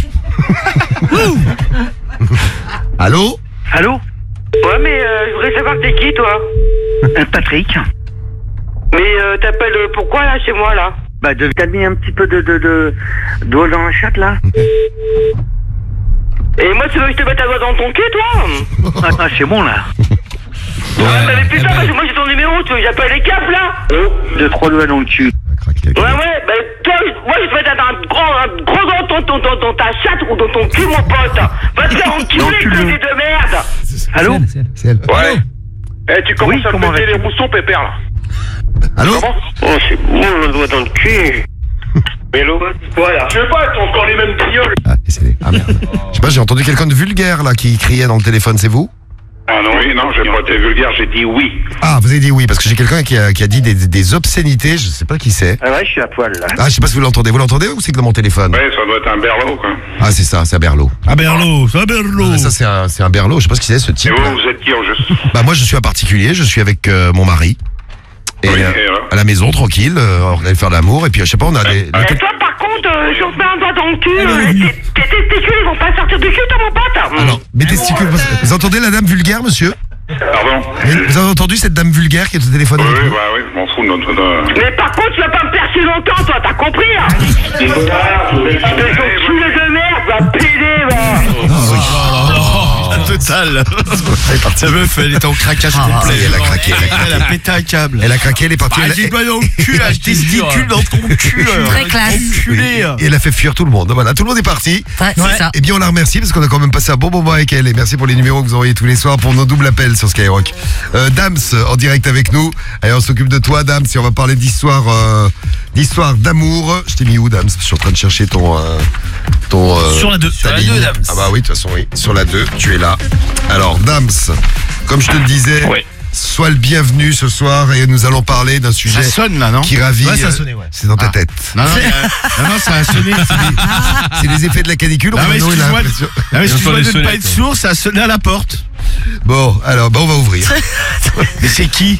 Allô? Allô? Ouais, mais euh, je voudrais savoir t'es qui, toi? Euh, Patrick. Mais euh, t'appelles euh, pourquoi là chez moi là? Bah, de, t'as mis un petit peu de, de, de, d'eau dans la chatte, là? Et moi, tu veux que je te mette ta doigt dans ton cul, toi? Ah, ah, c'est bon, là. Ouais, mais putain, parce que moi j'ai ton numéro, tu veux que j'appelle les caps là? Deux, trois doigts dans le cul. Ouais, ouais, bah toi, moi je te mets un gros, un gros dans, ton, ton, ton, dans ta chatte ou dans ton cul, mon pote. Va te faire enculer, côté de merde. Allô? C'est elle. Ouais. Eh, tu commences Oui, à comment me péter vas-tu? les roussons, pépère, là. Allô? Comment? Oh, c'est bon, le doigt dans le cul. Mais l'eau, voilà. Je sais pas, ils ont encore les mêmes guignols. Ah, et c'est- ah merde. Je sais pas, j'ai entendu quelqu'un de vulgaire là qui criait dans le téléphone, c'est vous? Ah non, oui, non, j'ai pas été vulgaire, j'ai dit oui. Ah, vous avez dit oui, parce que j'ai quelqu'un qui a, qui a dit des, des obscénités, je sais pas qui c'est. Ah ouais, je suis à poil, là. Ah, je sais pas si vous l'entendez. Vous l'entendez ou c'est que dans mon téléphone? Ouais, ça doit être un berlot, quoi. Ah, c'est ça, c'est un berlot. Ah, Berlot, c'est un Berlot. Ah, ça, c'est un, c'est un berlot, je sais pas ce qu'il c'est ce Et type. vous, là. vous êtes qui, au juste? Bah, moi, je suis un particulier, je suis avec euh, mon mari. Et, Oui, euh, et alors? à la maison, tranquille, euh, on va faire de l'amour, et puis, je sais pas, on a des. Et toi, par contre, euh, si on te met un doigt dans le cul, euh, tes tes testicules, ils vont pas sortir du cul, toi, mon pote? Alors, mes testicules. Vous, vous entendez la dame vulgaire, monsieur? Pardon? Vous avez entendu cette dame vulgaire qui est au téléphone Oui, avec oui, nous? bah oui, je m'en fous de notre... de- Mais par contre, tu vas pas me percer longtemps, toi, t'as compris, hein? Espèce d'enculé de merde, va péder, va! Total. La meuf, elle était en craquage complet. Elle a craqué, elle a craqué. Elle a pété un câble. Elle a craqué, elle est partie. Ah, elle a- j'ai pas dans le cul, là, je testicule dans ton cul. euh, Très classe. Enculé. Et elle a fait fuir tout le monde. Voilà, tout le monde est parti. Ouais, c'est ça. Et bien on la remercie parce qu'on a quand même passé un bon moment avec elle. Et merci pour les numéros que vous envoyez tous les soirs pour nos doubles appels sur Skyrock. Euh, Dams en direct avec nous. Allez, on s'occupe de toi, Dams. Si on va parler d'histoire, euh, d'histoire d'amour. Je t'ai mis où, Dams? Je suis en train de chercher ton, euh, ton. euh, Sur la deux. ta Sur la ligne. deux, Dams. Ah bah oui, de toute façon oui. Sur la deux, tu es là. Alors, Dams, comme je te le disais. Ouais. Sois le bienvenu ce soir et nous allons parler d'un sujet Ça sonne là, non? qui ravit. Ouais, ça a euh, sonné, ouais. C'est dans ta Ah. tête. Non, non, euh, non, non, ça a sonné. c'est des- C'est les effets de la canicule. Ah, mais Romano, il a excuse-moi l'impression- de- ah, mais excuse-moi les de ne pas sonnettes, être sourd, ça a sonné à la porte. Bon, alors, bah, on va ouvrir. Mais c'est qui?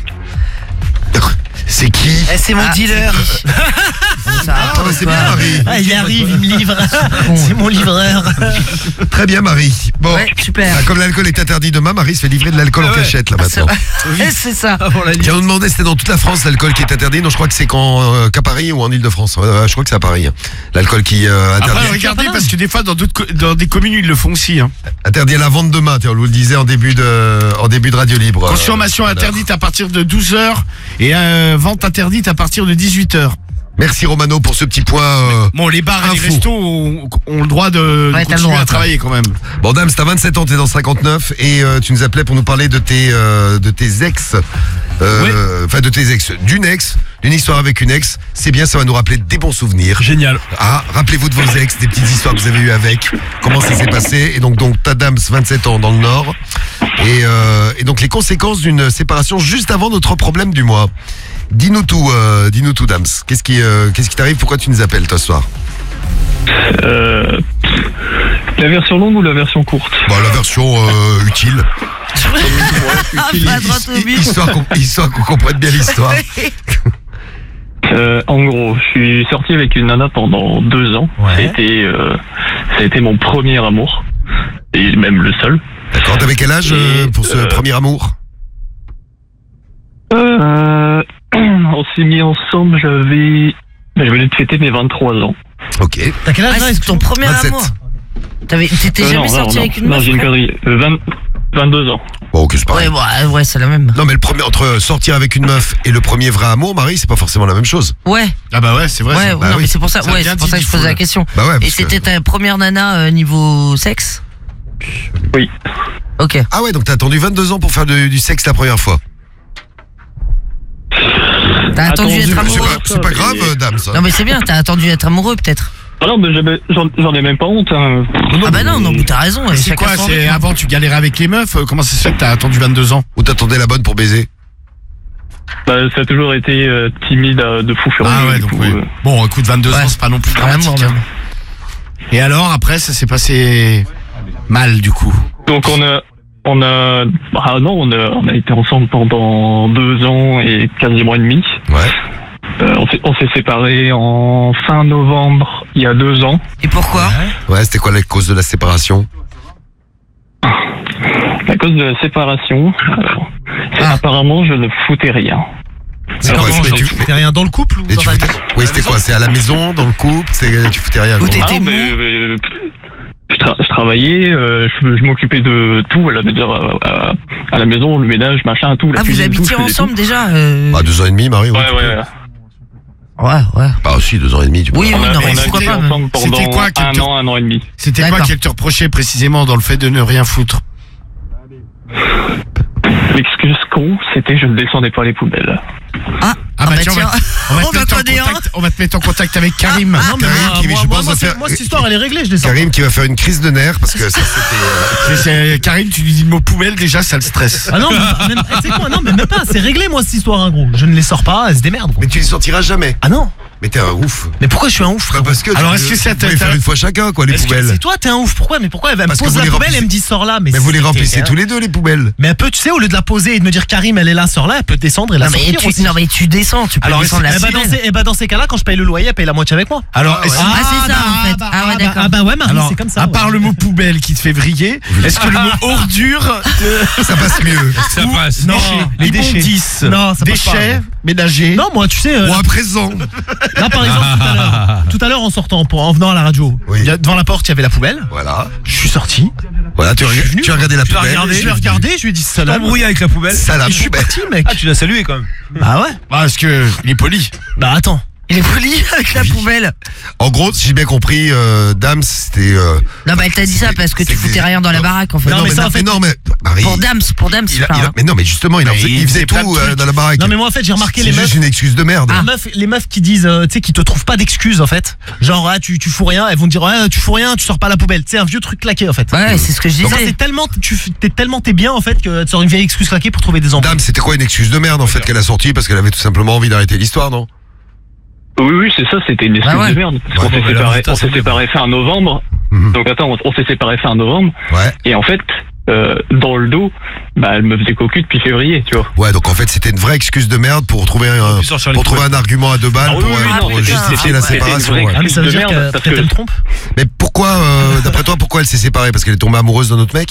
C'est qui? Eh, c'est mon dealer. Ça Ah, bah, c'est bien, Marie. Ah, il arrive, il me livre. C'est mon livreur. Très bien, Marie. Bon, Ouais, super. bah, comme l'alcool est interdit demain, Marie se fait livrer de l'alcool en cachette, là, C'est maintenant. Eh, c'est ça. Tiens, on demandait, c'était dans toute la France l'alcool qui est interdit. Non, je crois que c'est qu'en, euh, qu'à Paris ou en Ile-de-France. Euh, je crois que c'est à Paris. hein. L'alcool qui euh, interdit, Après, regardez, parce que des fois, dans, d'autres co- dans des communes, ils le font aussi. Hein. interdit à la vente demain. Tiens, on vous le disait en début de, en début de Radio Libre. Consommation Euh, interdite à partir de douze heures et euh, vente interdite à partir de dix-huit heures. Merci Romano pour ce petit point. euh, Bon, les bars et les Info. restos ont, ont le droit de, de Ouais, t'as le continuer droit, à toi. travailler quand même. Bon, Dame, t'as vingt-sept ans, t'es dans cinquante-neuf et euh, tu nous appelais pour nous parler de tes, euh, de tes ex. euh, Enfin, de tes ex. D'une ex, d'une histoire avec une ex. C'est bien, ça va nous rappeler des bons souvenirs. Génial. Ah, rappelez-vous de vos ex, des petites histoires que vous avez eues avec. Comment ça s'est passé. Et donc, donc, ta Dame, vingt-sept ans dans le Nord. Et, euh, et donc, les conséquences d'une séparation juste avant notre problème du mois. Dis-nous tout, euh, dis-nous tout, Dams. Qu'est-ce qui, euh, qu'est-ce qui t'arrive? Pourquoi tu nous appelles, toi, ce soir? Euh, la version longue ou la version courte? Bon, la version euh, utile. Ah, pas droit au but. Histoire qu'on, histoire qu'on comprenne bien l'histoire. Euh, en gros, je suis sorti avec une nana pendant deux ans. Ouais. Ça a été, euh, ça a été mon premier amour. Et même le seul. D'accord, t'avais quel âge euh, Et, pour ce euh, premier amour? Euh, on s'est mis ensemble, j'avais... ben, je venais de fêter mes vingt-trois ans. Ok. T'as quel âge Ah, là? c'est ton premier vingt-sept. amour. T'avais- T'étais Euh, jamais non, sorti non, avec une non, meuf? j'ai une frère connerie. Euh, vingt, vingt-deux ans. Bon, ok, c'est pareil. Ouais, ouais, ouais, c'est la même. Non, mais le premier, entre sortir avec une meuf et le premier vrai amour, Marie, c'est pas forcément la même chose. Ouais, Ah bah ouais, c'est vrai. ouais, ça. bah non, oui. mais c'est pour ça, Ça ouais, vient c'est pour ça que je d'Idiful. posais la question. Bah ouais, Et parce que- c'était ta première nana euh, niveau sexe? Oui. Ok. Ah ouais, donc t'as attendu vingt-deux ans pour faire de- du sexe la première fois. T'as attendu Attendu, être C'est pas, amoureux? c'est pas grave, euh, Dame, ça. Non, mais c'est bien, t'as attendu être amoureux peut-être. Ah non, mais j'avais- j'en j'en ai même pas honte. Hein. Ah bah non, non, mais t'as raison. C'est chacun quoi? son C'est rythme. avant, tu galérais avec les meufs. euh, Comment ça se fait que t'as attendu vingt-deux ans? Ou t'attendais la bonne pour baiser? Bah, ça a toujours été euh, timide euh, de fou furieux. Ah ouais, du donc coup, oui. euh, Bon, écoute, vingt-deux Ouais. ans, c'est pas non plus Pas l'amour, dramatique. hein. Et alors, après, ça s'est passé mal, du coup. Donc on a, on a, ah non, on a, on a été ensemble pendant deux ans et quasiment et demi. Ouais. Euh, on s'est, on s'est séparés en fin novembre, il y a deux ans. Et pourquoi? Ouais, c'était quoi la cause de la séparation? La cause de la séparation, alors, c'est apparemment je ne foutais rien. C'est Alors, quoi, comment, c'est- tu foutais rien dans le couple ou Et dans tu la foutais- maison? Oui, c'était quoi? C'est à la maison, dans le couple? C'est- Tu foutais rien. Où gros. t'étais Ah, mou? mais, mais, je, tra- je travaillais, euh, je, je m'occupais de tout, à la, à, à, à la maison, le ménage, machin, tout. La Ah, vous cuisine, tout, habitiez je faisais ensemble déjà euh... Bah, deux ans et demi, Marie, oui. tout. Ouais, ouais, ouais. Ouais, ouais. Bah, aussi, deux ans et demi, tu peux. Oui, On oui, a, non, on mais a pourquoi été pas? même. ensemble pendant C'était quoi, un quelqu'un- an, un an et demi. C'était quoi D'accord. qu'elle te reprochait précisément dans le fait de ne rien foutre? L'excuse con, c'était je ne descendais pas les poubelles. Ah, Ah bah bah tiens, on tiens, va, on va on te va mettre en connaître un. contact, on va te mettre en contact avec Karim. Non, mais Karim moi, qui, moi, je moi, pense, moi, va c'est- faire- moi, cette histoire, elle est réglée, je les sens. Karim qui va faire une crise de nerfs parce que ça, c'était. euh, C'est- c'est- Karim, tu lui dis le mot poubelle, déjà, ça le stresse. Ah non, mais, même, tu sais quoi, non, mais même pas, c'est réglé, moi, cette histoire, hein, gros. Je ne les sors pas, elles se démerdent, gros. Mais tu les sortiras jamais. Ah non. Mais t'es un ouf. Mais pourquoi je suis un ouf? Bah, parce que. Alors, tu- est-ce que ça vous te- pouvez faire t'as- une fois chacun, quoi, les Est-ce que poubelles? c'est toi, t'es un ouf. Pourquoi? Mais pourquoi elle va me Parce que pose vous la les poubelle, remplissez- elle me dit sors là. Mais vous les c'est- remplissez c'est- tous les deux, les poubelles. Mais un peu, tu sais, au lieu de la poser et de me dire Karim, elle est là, sors là, elle peut descendre et la Non mais, sortir tu, aussi. non mais tu descends, tu peux Alors, descendre la eh ben, dans poubelle. ces, eh ben, dans ces cas-là, quand je paye le loyer, elle paye la moitié avec moi. Alors, Ah, est-ce- ouais. Ah, c'est ça, en fait. bah, Ah, ouais, bah, d'accord. Ah bah ouais, Marie, alors, c'est comme ça. à ouais. part le mot poubelle qui te fait vriller, est-ce que le mot ordure te- Ça passe mieux. Ça passe. Non, les déchets, déchets. Non, ça passe pas. déchets ménagers. Non, moi, tu sais, euh, Ou à présent. là, par exemple, tout à l'heure, tout à l'heure, en sortant, pour, en venant à la radio, Oui. il y a- devant la porte, il y avait la poubelle. Voilà. Je suis sorti. Voilà, tu, Je suis rega- venu. tu as regardé la Je l'ai poubelle. regardé, je l'ai regardé, je lui ai dit salam. avec la poubelle. Ça, la Et je suis poubelle. parti, mec. Ah, tu l'as salué quand même. Bah ouais. Ah, parce que il est poli. Bah attends. Il est poli avec la poubelle. En gros, si j'ai bien compris, euh, Dams, c'était. euh, Non mais elle t'a dit ça parce que tu c'est- foutais rien dans la non. baraque en fait. Mais non, mais mais, ça, non, en fait- mais non, mais. Marie, Pour Dams, pour Dams, il a- c'est pas il a- un- mais non, mais justement, il, en Mais faisait, il il faisait faisait plein de tout euh, trucs. dans la baraque. Non mais moi en fait j'ai remarqué C'est les juste meufs. une excuse de merde. Les meufs, les meufs qui disent, euh, tu sais, qui te trouvent pas d'excuses en fait. Genre, ah, tu, tu fous rien, elles vont te dire, ouais, tu fous rien, tu sors pas la poubelle. Tu sais, un vieux truc claqué en fait. Ouais, c'est ce que je Donc, disais. c'est tellement, tu t'es tellement t'es bien en fait que tu sors une vieille excuse claquée pour trouver des embrouilles. Dame, c'était quoi une excuse de merde en fait qu'elle a sorti parce qu'elle avait tout simplement envie d'arrêter l'histoire, non? Oui, oui, c'est ça, c'était une excuse Bah ouais. de merde. Parce Ouais, qu'on s'est bah, là, séparés, putain, on s'est c'est séparés fin novembre. Mhm. Donc attends, on, on s'est séparés fin novembre. Ouais. Et en fait, euh, dans le dos, bah, elle me faisait cocu depuis février, tu vois. Ouais, donc en fait, c'était une vraie excuse de merde pour trouver un, pu sortir les pour trouver un argument à deux balles Ah oui, pour, oui, euh, non, pour c'était- justifier la c'était une séparation. vraie ouais. Ah mais ça veut de dire merde, que parce peut-être que- elle trompe. Mais pourquoi, euh, d'après toi, pourquoi elle s'est séparée? Parce qu'elle est tombée amoureuse d'un autre mec?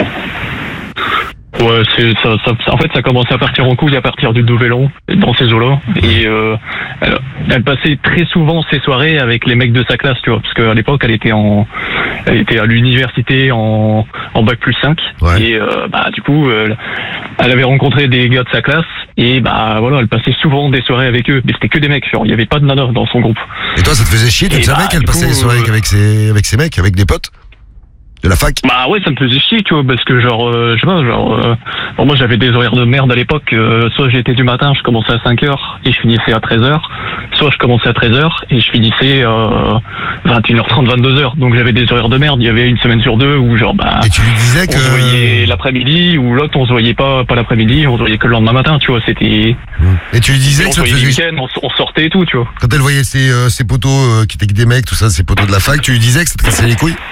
Ouais, c'est ça, ça, ça- en fait, ça commençait à partir en couille à partir du Nouvel An, dans ces eaux-là. Et euh, elle, elle passait très souvent ses soirées avec les mecs de sa classe, tu vois, parce qu'à l'époque, elle était en, elle était à l'université en, en bac plus cinq. Ouais. Et euh, bah du coup, elle, elle avait rencontré des gars de sa classe et bah voilà, elle passait souvent des soirées avec eux. Mais c'était que des mecs, genre il y avait pas de nanas dans son groupe. Et toi, ça te faisait chier? Tu Et le savais bah, qu'elle du passait coup, les soirées euh, avec ses, avec ses mecs, avec des potes? De la fac? Bah ouais, ça me faisait chier, tu vois, parce que genre, euh, je sais pas, genre, euh, bon, moi j'avais des horaires de merde à l'époque, euh, soit j'étais du matin, je commençais à cinq heures et je finissais à treize heures, soit je commençais à treize heures et je finissais euh, vingt et une heures trente, vingt-deux heures, donc j'avais des horaires de merde, il y avait une semaine sur deux où genre, bah, Et tu lui disais on se voyait que. l'après-midi, ou l'autre on se voyait pas, pas l'après-midi, on se voyait que le lendemain matin, tu vois, c'était, Et tu lui disais on que se ça te voyait le faisait. week-end, on, s- on sortait et tout, tu vois. Quand elle voyait ses, euh, ses potos euh, qui étaient que des mecs, tout ça, ses potos de la fac, tu lui disais que ça te cassait les couilles?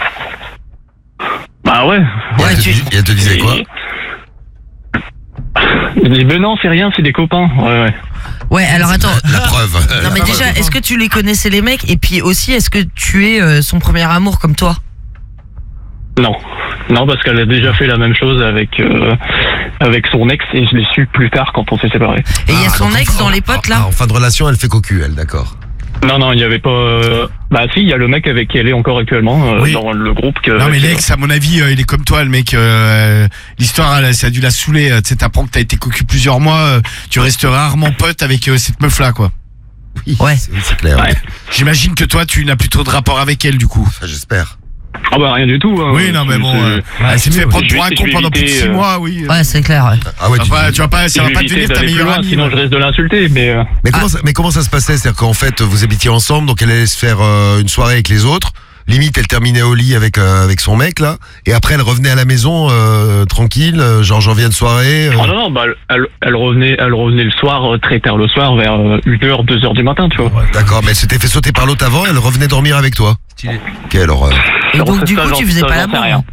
Bah ouais. Et elle, te, tu- dis- et elle te disait quoi? Il me dit, ben non, c'est rien, c'est des copains, ouais, ouais. Ouais, alors attends. La preuve. Non mais déjà, est-ce que tu les connaissais les mecs? Et puis aussi, est-ce que tu es euh, son premier amour comme toi? Non, non, parce qu'elle a déjà fait la même chose avec euh, avec son ex et je l'ai su plus tard quand on s'est séparés. Et il y a Ah, son donc ex en- dans les potes ah, là? En fin de relation, elle fait cocu, elle, d'accord. Non, non, il y avait pas. euh, Bah si, il y a le mec avec qui elle est encore actuellement euh, Oui. dans le groupe. Que, Non mais que- l'ex, à mon avis, euh, il est comme toi, le mec. euh, L'histoire, elle, ça a dû la saouler. euh, Tu sais, t'apprends que t'as été cocu plusieurs mois. euh, Tu restes rarement pote avec euh, cette meuf-là, quoi. Oui, Ouais. c'est, oui, c'est clair. Ouais. J'imagine que toi, tu n'as plus trop de rapport avec elle, du coup. Enfin, j'espère. Ah bah rien du tout. Hein. Oui, non mais bon, C'est- euh, elle s'est fait prendre Je pour un vais- con je vais pendant plus de éviter, six euh, mois, oui. Ouais, c'est clair. Ouais. Ah ouais, tu, Enfin, tu vas pas, ça je va vais pas éviter devenir ta d'aller plus meilleure loin, amie. sinon je risque de l'insulter, mais. euh, Mais, Ah. comment ça, mais comment ça se passait? C'est-à-dire qu'en fait, vous habitiez ensemble, donc elle allait se faire euh, une soirée avec les autres. Limite, elle terminait au lit avec euh, avec son mec, là. Et après, elle revenait à la maison euh, tranquille, euh, genre j'en viens de soirée. euh. Oh non, non, bah, elle, elle revenait, elle revenait le soir, euh, très tard le soir, vers euh, une heure, deux heures du matin, tu vois. D'accord, mais elle s'était fait sauter par l'autre avant et elle revenait dormir avec toi. Stylé. Quelle horreur. Et Ça, donc du ça, coup, j'en- tu faisais ça, pas j'en sais l'amour? rien.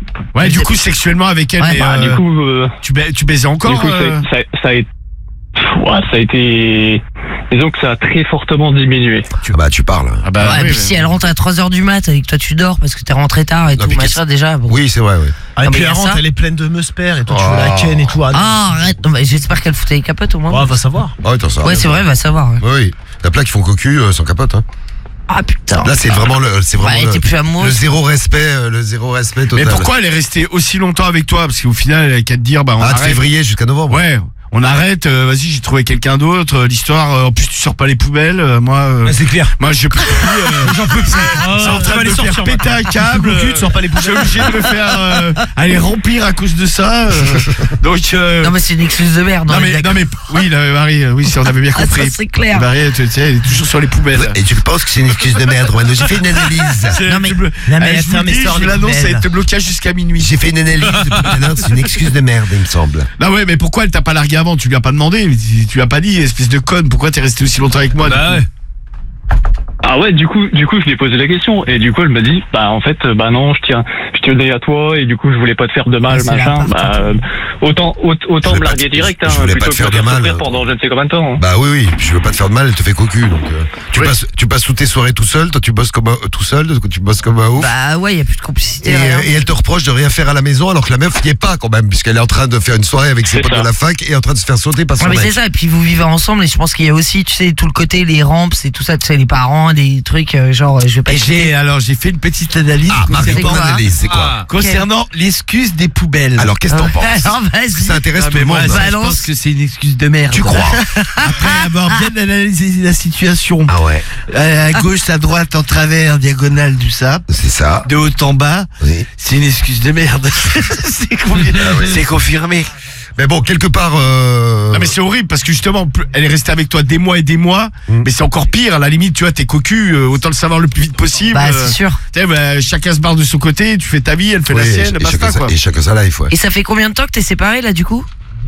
Ouais, du coup, sexuellement avec elle, Ouais, mais, Bah, euh, du coup, euh, tu, ba- tu baisais encore du coup, euh, ça, ça, ça a été, ouais, ça a été, disons que ça a très fortement diminué. Ah bah tu parles. Ah bah, Ouais, oui, puis mais- si elle rentre à trois heures du mat et que toi tu dors parce que t'es rentré tard et Non, tout, puis machin, déjà. Bon. Oui, c'est vrai, oui. Ah, et Non, puis mais elle y a rentre, ça. elle est pleine de meusper et toi tu Oh. veux la ken et tout. Ah, non. Ah, arrête. Non, mais j'espère qu'elle foutait les capotes au moins. Ouais, va savoir. Ah, attends, ça. Ouais, c'est vrai, va savoir. ouais. Oui, oui. T'as plein qui font cocu euh, sans capote. Hein. Ah putain. Là, c'est vraiment le, c'est vraiment Ouais, elle le, était plus amoureuse. le zéro respect, euh, le zéro respect total. Mais pourquoi elle est restée aussi longtemps avec toi? Parce qu'au final, elle a qu'à te dire, bah, on Ah, de arrête. février jusqu'à novembre. Ouais. On arrête, euh, vas-y, j'ai trouvé quelqu'un d'autre. euh, L'histoire, euh, en plus, tu sors pas les poubelles. euh, moi, euh, Ouais, c'est clair. moi, je peux plus. euh, J'en peux plus. C'est en train de les me faire sortir péter un câble. Tu sors pas les Je suis obligé de me faire euh, aller remplir à cause de ça. euh, donc, euh, Non, mais c'est une excuse de merde. non, on est mais, d'accord. non mais oui, là, Marie, euh, oui, si on avait bien Ah, ça, compris. c'est clair. Marie, tu sais, elle est toujours sur les poubelles. Et tu penses que c'est une excuse de merde, Romano? J'ai fait une analyse. C'est- Non, mais- tu blo- Non, mais Allez, je vous attends, le mais dis, sors je les l'annonce, poubelles. elle te blocage jusqu'à minuit. J'ai fait une analyse depuis tout à l'heure, c'est une excuse de merde, il me semble. Bah ouais, mais pourquoi elle t'a pas largué avant? Tu lui as pas demandé, tu, tu lui as pas dit, espèce de conne, pourquoi t'es resté aussi longtemps avec moi? Bah du coup ouais. Ah ouais, du coup, du coup, je lui ai posé la question et du coup, elle m'a dit, bah en fait, euh, bah non, je tiens, je tenais à toi et du coup, je voulais pas te faire de mal, Ouais, c'est machin. l'appart, Bah euh, autant, aut- Je autant voulais me pas larguer te- direct, hein, je voulais plutôt pas te que faire de me mal. souffrir pendant je ne sais combien de temps. hein. Bah oui, oui, je veux pas te faire de mal, elle te fait cocu. Donc, euh, tu, passes, tu passes toutes tes soirées tout seul, toi tu bosses comme un, euh, tout seul, tu bosses comme un ouf. Bah ouais, y a plus de complicité. Et, rien. euh, et elle te reproche de rien faire à la maison alors que la meuf y est pas quand même, puisqu'elle est en train de faire une soirée avec ses C'est potes ça. de la fac et en train de se faire sauter par son Ouais, mais c'est mec. ça, et puis vous vivez ensemble, et je pense qu'il y a aussi, tu sais, tout le côté, les rampes, c'est tout ça, tu sais, les parents, des trucs, euh, genre, je vais pas Et j'ai, alors, j'ai fait une petite analyse Ah, Marie, C'est ton quoi analyse, c'est quoi? concernant l'excuse des poubelles. Alors qu'est-ce que t'en penses? Alors vas-y. Ça intéresse Ah, tout mais le moi, monde. ça, je Balance. pense que c'est une excuse de merde. Tu crois? Après avoir bien analysé la situation. Ah ouais, Euh, à gauche, à droite, en travers, diagonale, tout ça. c'est ça. De haut en bas, Oui. c'est une excuse de merde. c'est confi- c'est confirmé. Mais bon, quelque part. Euh... Non mais c'est horrible parce que justement, plus- elle est restée avec toi des mois et des mois, Mm. mais c'est encore pire. À la limite, tu vois, t'es cocu, euh, autant le savoir le plus vite possible. Bah, euh, c'est sûr. tu sais, bah, chacun se barre de son côté, tu fais ta vie, elle fait Oui, la et, sienne, et basta chacun sa, quoi. et chacun sa life, ouais. Et ça fait combien de temps que t'es séparé, là, du coup?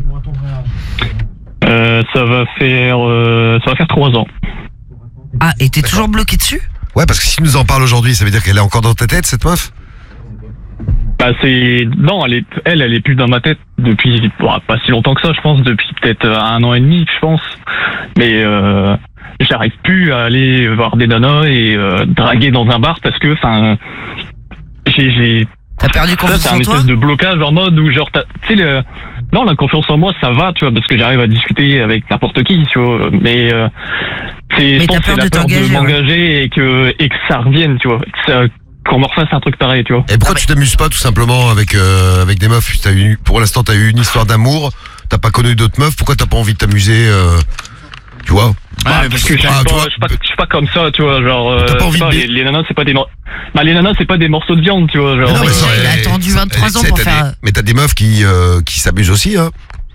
Euh, ça va faire, euh, ça va faire trois ans. Ah, et t'es toujours bloqué dessus? Ouais, parce que si tu nous en parles aujourd'hui, ça veut dire qu'elle est encore dans ta tête, cette meuf? Bah c'est, non, elle est, elle, elle est plus dans ma tête depuis, bon, pas si longtemps que ça, je pense, depuis peut-être euh, un an et demi, je pense. Mais euh, j'arrive plus à aller voir des nanas et euh, draguer dans un bar parce que, enfin, j'ai, j'ai. T'as perdu Ça, confiance c'est un en toi? espèce de blocage en mode où genre, t'as- tu sais, le... non, la confiance en moi, ça va, tu vois, parce que j'arrive à discuter avec n'importe qui, tu vois, mais euh, c'est, Mais je pense t'as que c'est peur la de peur de t'engager, ouais. m'engager et que, et que ça revienne, tu vois, que ça- qu'on me refasse un truc pareil, tu vois. Et pourquoi tu t'amuses pas tout simplement avec euh, avec des meufs? T'as eu, pour l'instant, t'as eu une histoire d'amour, t'as pas connu d'autres meufs, pourquoi t'as pas envie de t'amuser euh, Tu vois? Bah, parce que je suis Ah, pas, tu vois, je suis pas, je suis pas comme ça, tu vois, genre, euh, T'as pas je envie sais pas, de- les, les nanas, c'est pas des, mor- bah, les nanas, c'est pas des morceaux de viande, tu vois, genre. Mais non, mais mais ça, il a eh, attendu ça, vingt-trois eh, ans tu sais, pour t'as faire- des- Mais t'as des meufs qui euh, qui s'amusent aussi, hein.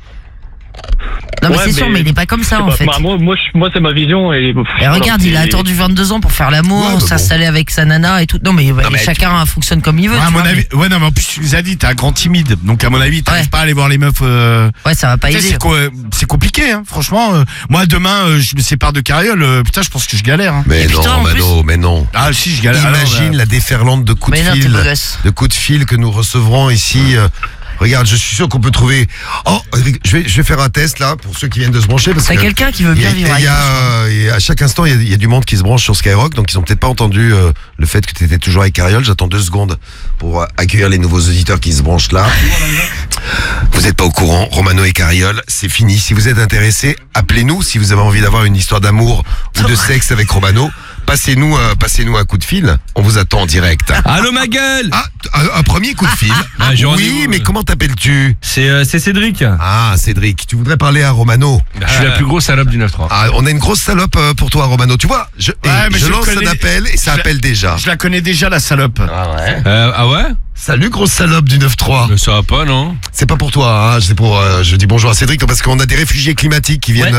Non, mais Ouais, c'est sûr, mais- mais il est pas comme je ça, sais en pas, fait. bah, moi, moi, je- moi, c'est ma vision et. Et voilà, regarde, il a c'est- attendu vingt-deux ans pour faire l'amour, Ouais, bah s'installer avec sa nana et tout. Non, mais, mais chacun fonctionne comme il veut. Ouais, à tu mon vois, avis, ouais, non, mais en plus, tu nous as dit, t'es un grand timide. Donc, à mon avis, t'arrives Ouais. pas à aller voir les meufs. euh, mais- Ouais, ça va pas tu sais, aider. c'est quoi, c'est compliqué, hein, franchement. euh, moi, demain, euh, je me sépare de Cariole. euh, putain, je pense que je galère. Hein. Mais Et non, putain, en Mano, mais non. Ah, si, je galère. Imagine Alors, euh, la déferlante de coups Mais de non, t'es fil, beau gosse. de coups de fil que nous recevrons ici. euh, Regarde, je suis sûr qu'on peut trouver. Oh, je vais, je vais faire un test là pour ceux qui viennent de se brancher parce T'as que quelqu'un qui veut il y a- bien vivre il y avec a, toi. euh, il y a- à chaque instant, il y, a, il y a du monde qui se branche sur Skyrock, donc ils ont peut-être pas entendu euh, le fait que tu étais toujours avec Cariole. J'attends deux secondes pour euh, accueillir les nouveaux auditeurs qui se branchent là. Vous n'êtes pas au courant, Romano et Cariole, c'est fini. Si vous êtes intéressé, appelez-nous. Si vous avez envie d'avoir une histoire d'amour ou de sexe avec Romano, passez-nous, euh, passez-nous un coup de fil. On vous attend en direct. Allô ma gueule. Ah, un, un premier coup de fil. Ah, j'ai oui, rendez-vous, mais euh. comment t'appelles-tu? C'est euh, c'est Cédric. Ah, Cédric, tu voudrais parler à Romano. Je suis la plus grosse salope du neuf trois. Ah, on a une grosse salope euh, pour toi, Romano. Tu vois, je, eh, mais je je lance connais- un appel et ça je- appelle déjà. Je la connais déjà, la salope. Ah ouais. Euh, ah ouais. Salut, grosse salope du neuf trois. Mais ça va pas non. C'est pas pour toi, hein, c'est pour. euh, je dis bonjour à Cédric parce qu'on a des réfugiés climatiques qui viennent, Ouais. euh,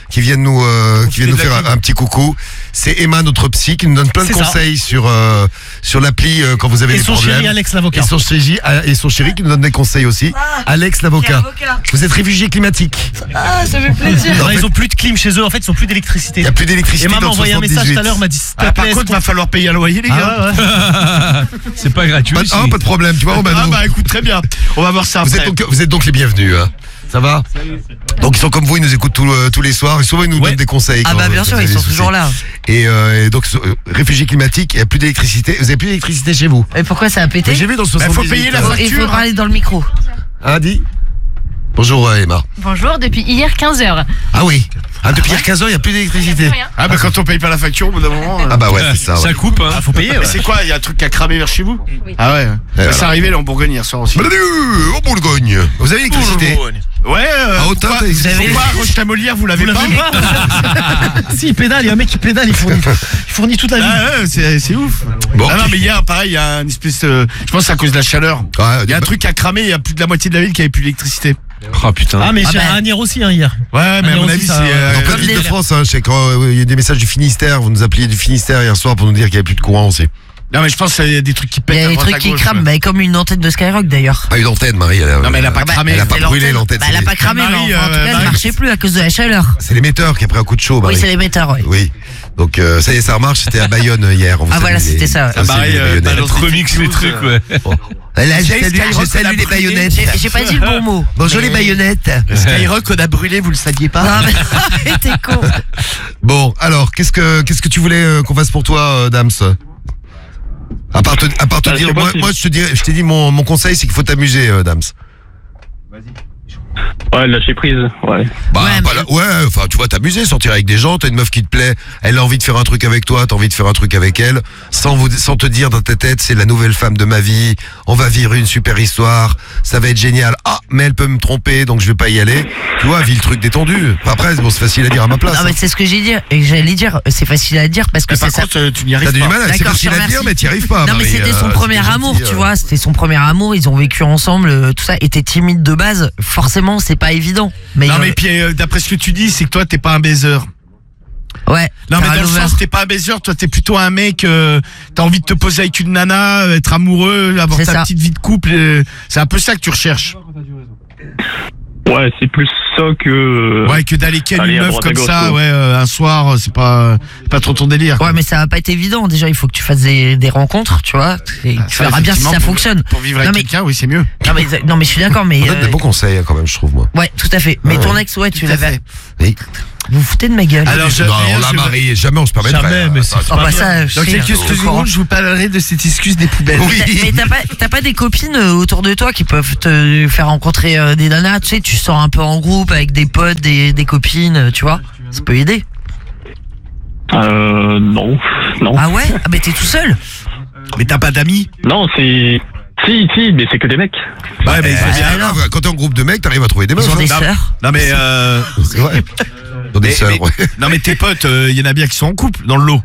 qui vient de nous, euh, qui vient de nous faire un, un petit coucou. C'est Emma, notre psy, qui nous donne plein de C'est ça. conseils sur euh, sur l'appli euh, quand vous avez Et des son problèmes. chéri, Alex l'avocat. Et son chéri, euh, et son chéri qui nous donne des conseils aussi. Alex l'avocat. avocat. Vous êtes réfugié climatique. Ah, ça fait plaisir. Non, ils ont plus de clim chez eux, en fait, ils ont plus d'électricité. Il n'y a plus d'électricité Et maman dans m'a le envoyé un message tout à l'heure, m'a dit s'il te Ah, par plaît, contre, est-ce va falloir payer un loyer, les gars. Ah ouais, ouais. C'est pas gratuit. Pas, ici. ah, pas de problème, tu vois, Robin. Ah bah écoute, très bien. On va voir ça Vous après. êtes, donc, vous êtes donc les bienvenus, hein. Ça va? Donc ils sont comme vous, ils nous écoutent tout, euh, tous les soirs et souvent ils nous Ouais. donnent des conseils. Ah quand, bah bien euh, sûr, quand ils vous avez sont des toujours soucis. là. Et, euh, et donc euh, réfugiés climatiques, il n'y a plus d'électricité. Vous avez plus d'électricité chez vous? Et pourquoi ça a pété? Mais j'ai vu dans le Bah, faut soixante-dix-huit. payer la euh, Il faut facture. parler dans le micro. Hein, dis. Bonjour euh, Emma. Bonjour, depuis hier quinze heures. Ah oui. Ah, depuis hier quinze heures, il n'y a plus d'électricité. Ah bah quand on paye pas la facture, au bout d'un moment. euh, Ah bah ouais, c'est ça. Ça Ouais. coupe, hein. Ah, faut payer, Mais ouais. c'est quoi? Il y a un truc qui a cramé vers chez vous? Ah ouais. voilà. C'est arrivé là en Bourgogne hier soir aussi. Bienvenue au Bourgogne. Vous avez l'électricité? Ouais, euh, À Autun, pourquoi, t'as l'électricité. pourquoi Roche-Camolière, vous l'avez Vous pas? l'avez pas? Si, il pédale, il y a un mec qui pédale, il fournit, il fournit toute la vie. Ah ouais, c'est c'est ouf. Bon. Ah non, mais hier, pareil, il y a une espèce de... Je pense que c'est à cause de la chaleur. Ouais, Il y a un bah- truc qui a cramé, il y a plus de la moitié de la ville qui avait plus d'électricité. Oh putain. Ah, mais Ah j'ai bah. un Agnières aussi, hein, hier. Ouais, mais à mais mon aussi, avis, ça- c'est... euh, Dans plein de villes de France, hein, je sais quand euh, il y a des messages du Finistère, vous nous appeliez du Finistère hier soir pour nous dire qu'il n'y avait plus de courant aussi. Non, mais je pense qu'il y a des trucs qui Il pètent. y a à des droite, trucs à qui gauche, crament, ouais. bah, comme une antenne de Skyrock d'ailleurs. Pas eu d'antenne, Marie. Elle a, Non, mais elle a pas Ah bah, cramé. elle a pas c'est brûlé l'antenne. l'antenne. Bah, elle a c'est pas les- cramé, mais Marie, enfin, en tout euh, cas, elle Marie. marchait plus à cause de la chaleur. C'est l'émetteur qui a pris un coup de chaud, Marie. Oui, c'est l'émetteur, oui. Oui. Donc euh, ça y est, ça remarche. C'était à Bayonne euh, hier. On vous Ah, salue, voilà, les- c'était ça, ouais. on vous salue, Marie, les euh, Bayonnais. balance- Remix les trucs, ouais. Là, je J'ai salue, Skyrock, je on a salue les brûlé. baïonnettes. J'ai j'ai pas dit le bon mot. Bonjour les baïonnettes. Skyrock, on a brûlé, vous le saviez pas? Ah, mais t'es con. Bon, alors, qu'est-ce que qu'est-ce que tu voulais euh, qu'on fasse pour toi, euh, Dams? À part te, à part te Ah, je dire, sais pas moi, si- moi, je te dirais, je t'ai dit mon, mon conseil, c'est qu'il faut t'amuser, euh, Dams. Ouais, lâcher prise, ouais. Bah, Ouais, pas mais- là- ouais, enfin, tu vois, t'amuser, sortir avec des gens, t'as une meuf qui te plaît, elle a envie de faire un truc avec toi, t'as envie de faire un truc avec elle, sans vous, sans te dire dans ta tête, c'est la nouvelle femme de ma vie, on va vivre une super histoire, ça va être génial. Ah, mais elle peut me tromper, donc je vais pas y aller. Tu vois, vis le truc détendu. Enfin, après, bon, c'est facile à dire à ma place. Non, mais hein. c'est ce que j'ai dit. Et j'allais dire, c'est facile à dire parce que Mais par c'est ça. contre, euh, tu n'y T'as arrives du pas. mal, c'est D'accord, facile je te à dire, remercie. mais t'y arrives pas. Non, mais Marie, c'était son euh, premier c'est amour, gentil, tu euh. vois. C'était son premier amour. Ils ont vécu ensemble, euh, tout ça. Et t'es timide de base. Forcément, c'est pas évident. Mais, Non, euh, mais puis euh, d'après ce que tu dis, c'est que toi, t'es pas un baiser. ouais. Non, mais t'as dans un le lover. sens, t'es pas un baiser, toi, t'es plutôt un mec, euh, t'as envie de te poser avec une nana, euh, être amoureux, avoir C'est ta ça. petite vie de couple. euh, c'est un peu ça que tu recherches. Ouais, c'est plus ça que... Ouais, que d'aller ken Aller une à meuf droite, à comme gauche, ça, quoi. ouais, euh, un soir, euh, c'est pas, pas trop ton délire. quoi. Ouais, mais ça va pas être évident. Déjà, il faut que tu fasses des, des rencontres, tu vois. Et tu Ça, verras bien si effectivement, ça pour- fonctionne. Pour vivre Non, avec mais- quelqu'un, oui, c'est mieux. Non, mais, non, mais je suis d'accord, mais. On donne euh, des bons conseils, hein, quand même, je trouve, moi. Ouais, tout à fait. Mais Ouais, ton ouais. ex, ouais, tu Tout à l'avais. fait. Oui. Vous vous foutez de ma gueule. Alors, je, Non, d'ailleurs, on l'a je- marié, jamais on se permettrait. Jamais, hein. mais c'est- Attends, Oh, bah, ça, je Dans sais, quelques hein, au courant. secondes, je vous parlerai de cette excuse des poubelles. Oui. Mais mais t'as pas, t'as pas des copines euh, autour de toi qui peuvent te faire rencontrer euh, des nanas, tu sais, tu sors un peu en groupe avec des potes, des, des copines, euh, tu vois. Ça peut aider. Euh, non, non. Ah ouais? Ah bah t'es tout seul? Mais t'as pas d'amis? Non, c'est... Si, si, mais c'est que des mecs. Ouais, mais Eh, c'est c'est bien. pas grave, quand t'es en groupe de mecs, t'arrives à trouver des meufs. Ils ont hein. des non, sœurs. Non, mais, euh, C'est vrai. Ils ont des mais- sœurs, mais- ouais. non, mais tes potes, il y en a bien qui sont en couple dans le lot.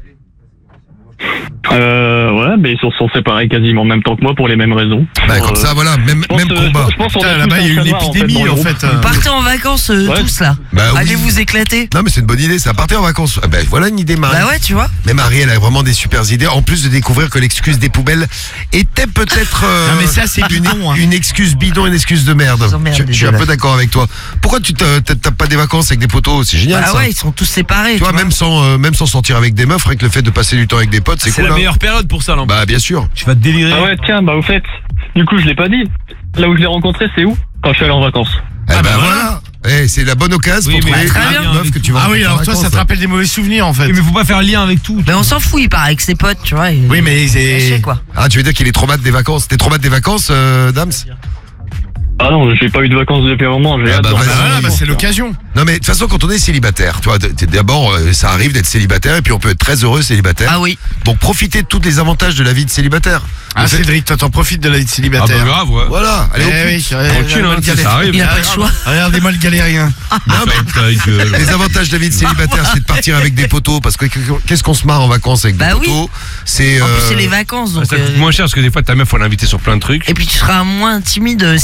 Euh, ouais, mais ils sont, sont séparés quasiment en même temps que moi pour les mêmes raisons. Bah, Genre, comme euh, ça, voilà, même, je pense, même euh, combat. Je pense qu'on Putain, a là-bas, tous il y a eu un une savoir, en fait, épidémie, dans le en groupe. fait. euh. Partez en vacances euh, Ouais. tous là. Bah oui. Allez vous éclater. Non, mais c'est une bonne idée, ça. Partez en vacances. Ah, ben, voilà une idée, Marie. Bah ouais, tu vois. Mais Marie, elle a vraiment des super idées. En plus de découvrir que l'excuse des poubelles était peut-être euh, Non, mais ça, c'est une, bidon, hein. une excuse bidon, une excuse de merde. Ils emmerdent, Je, je suis un dégueulasse. peu d'accord avec toi. Pourquoi tu t'as t'as pas des vacances avec des potos? C'est génial, Bah ça. ouais, ils sont tous séparés. Tu vois, même sans, euh, même sans sortir avec des meufs, rien que le fait de passer du temps avec des potes, c'est C'est cool. la hein. meilleure période pour ça, là. Bah, bien sûr. Tu vas te délirer. Ah ouais, tiens, bah au fait, du coup je l'ai pas dit. Là où je l'ai rencontré, c'est où? Quand je suis allé en vacances. Eh Ah, ben bah voilà. Eh, c'est la bonne occasion Oui, pour mais trouver très une bien. meuf que tu vas Ah oui, rencontrer en alors toi, ça vacances, te rappelle des mauvais souvenirs, en fait. Oui, mais faut pas faire lien avec tout. Mais on s'en fout, il part avec ses potes, tu vois. et- Oui, mais Lâcher, c'est... quoi. Ah, tu veux dire qu'il est traumatisé des vacances? T'es traumatisé des vacances, euh, Dams? Ah non, j'ai pas eu de vacances depuis un moment. J'ai Ah hâte bah de vas-y. Ah, revenir en voilà, bah, vacances, c'est là. l'occasion. Non mais de toute façon quand on est célibataire, tu vois, d- d- d'abord euh, ça arrive d'être célibataire et puis on peut être très heureux célibataire. Ah oui. Donc profitez de tous les avantages de la vie de célibataire. Ah, Vous faites- Cédric, toi, t'en profites de la vie de Ah célibataire. bah grave, ouais. Voilà, allez Eh au oui, pute. c'est vrai, Tranquille, la hein, bonne ça, galère. ça arrive. Il a pas le choix. Regardez-moi le galérien. Non, mais Ta gueule. les avantages de la vie de célibataire, c'est de partir avec des potos parce que qu'est-ce qu'on se marre en vacances avec des Bah oui. potos? C'est En plus, euh, c'est les vacances, donc. Ça coûte euh, moins cher parce que des fois ta meuf faut l'inviter sur plein de trucs. Et puis tu seras moins timide euh, si t'es avec Cédric, tes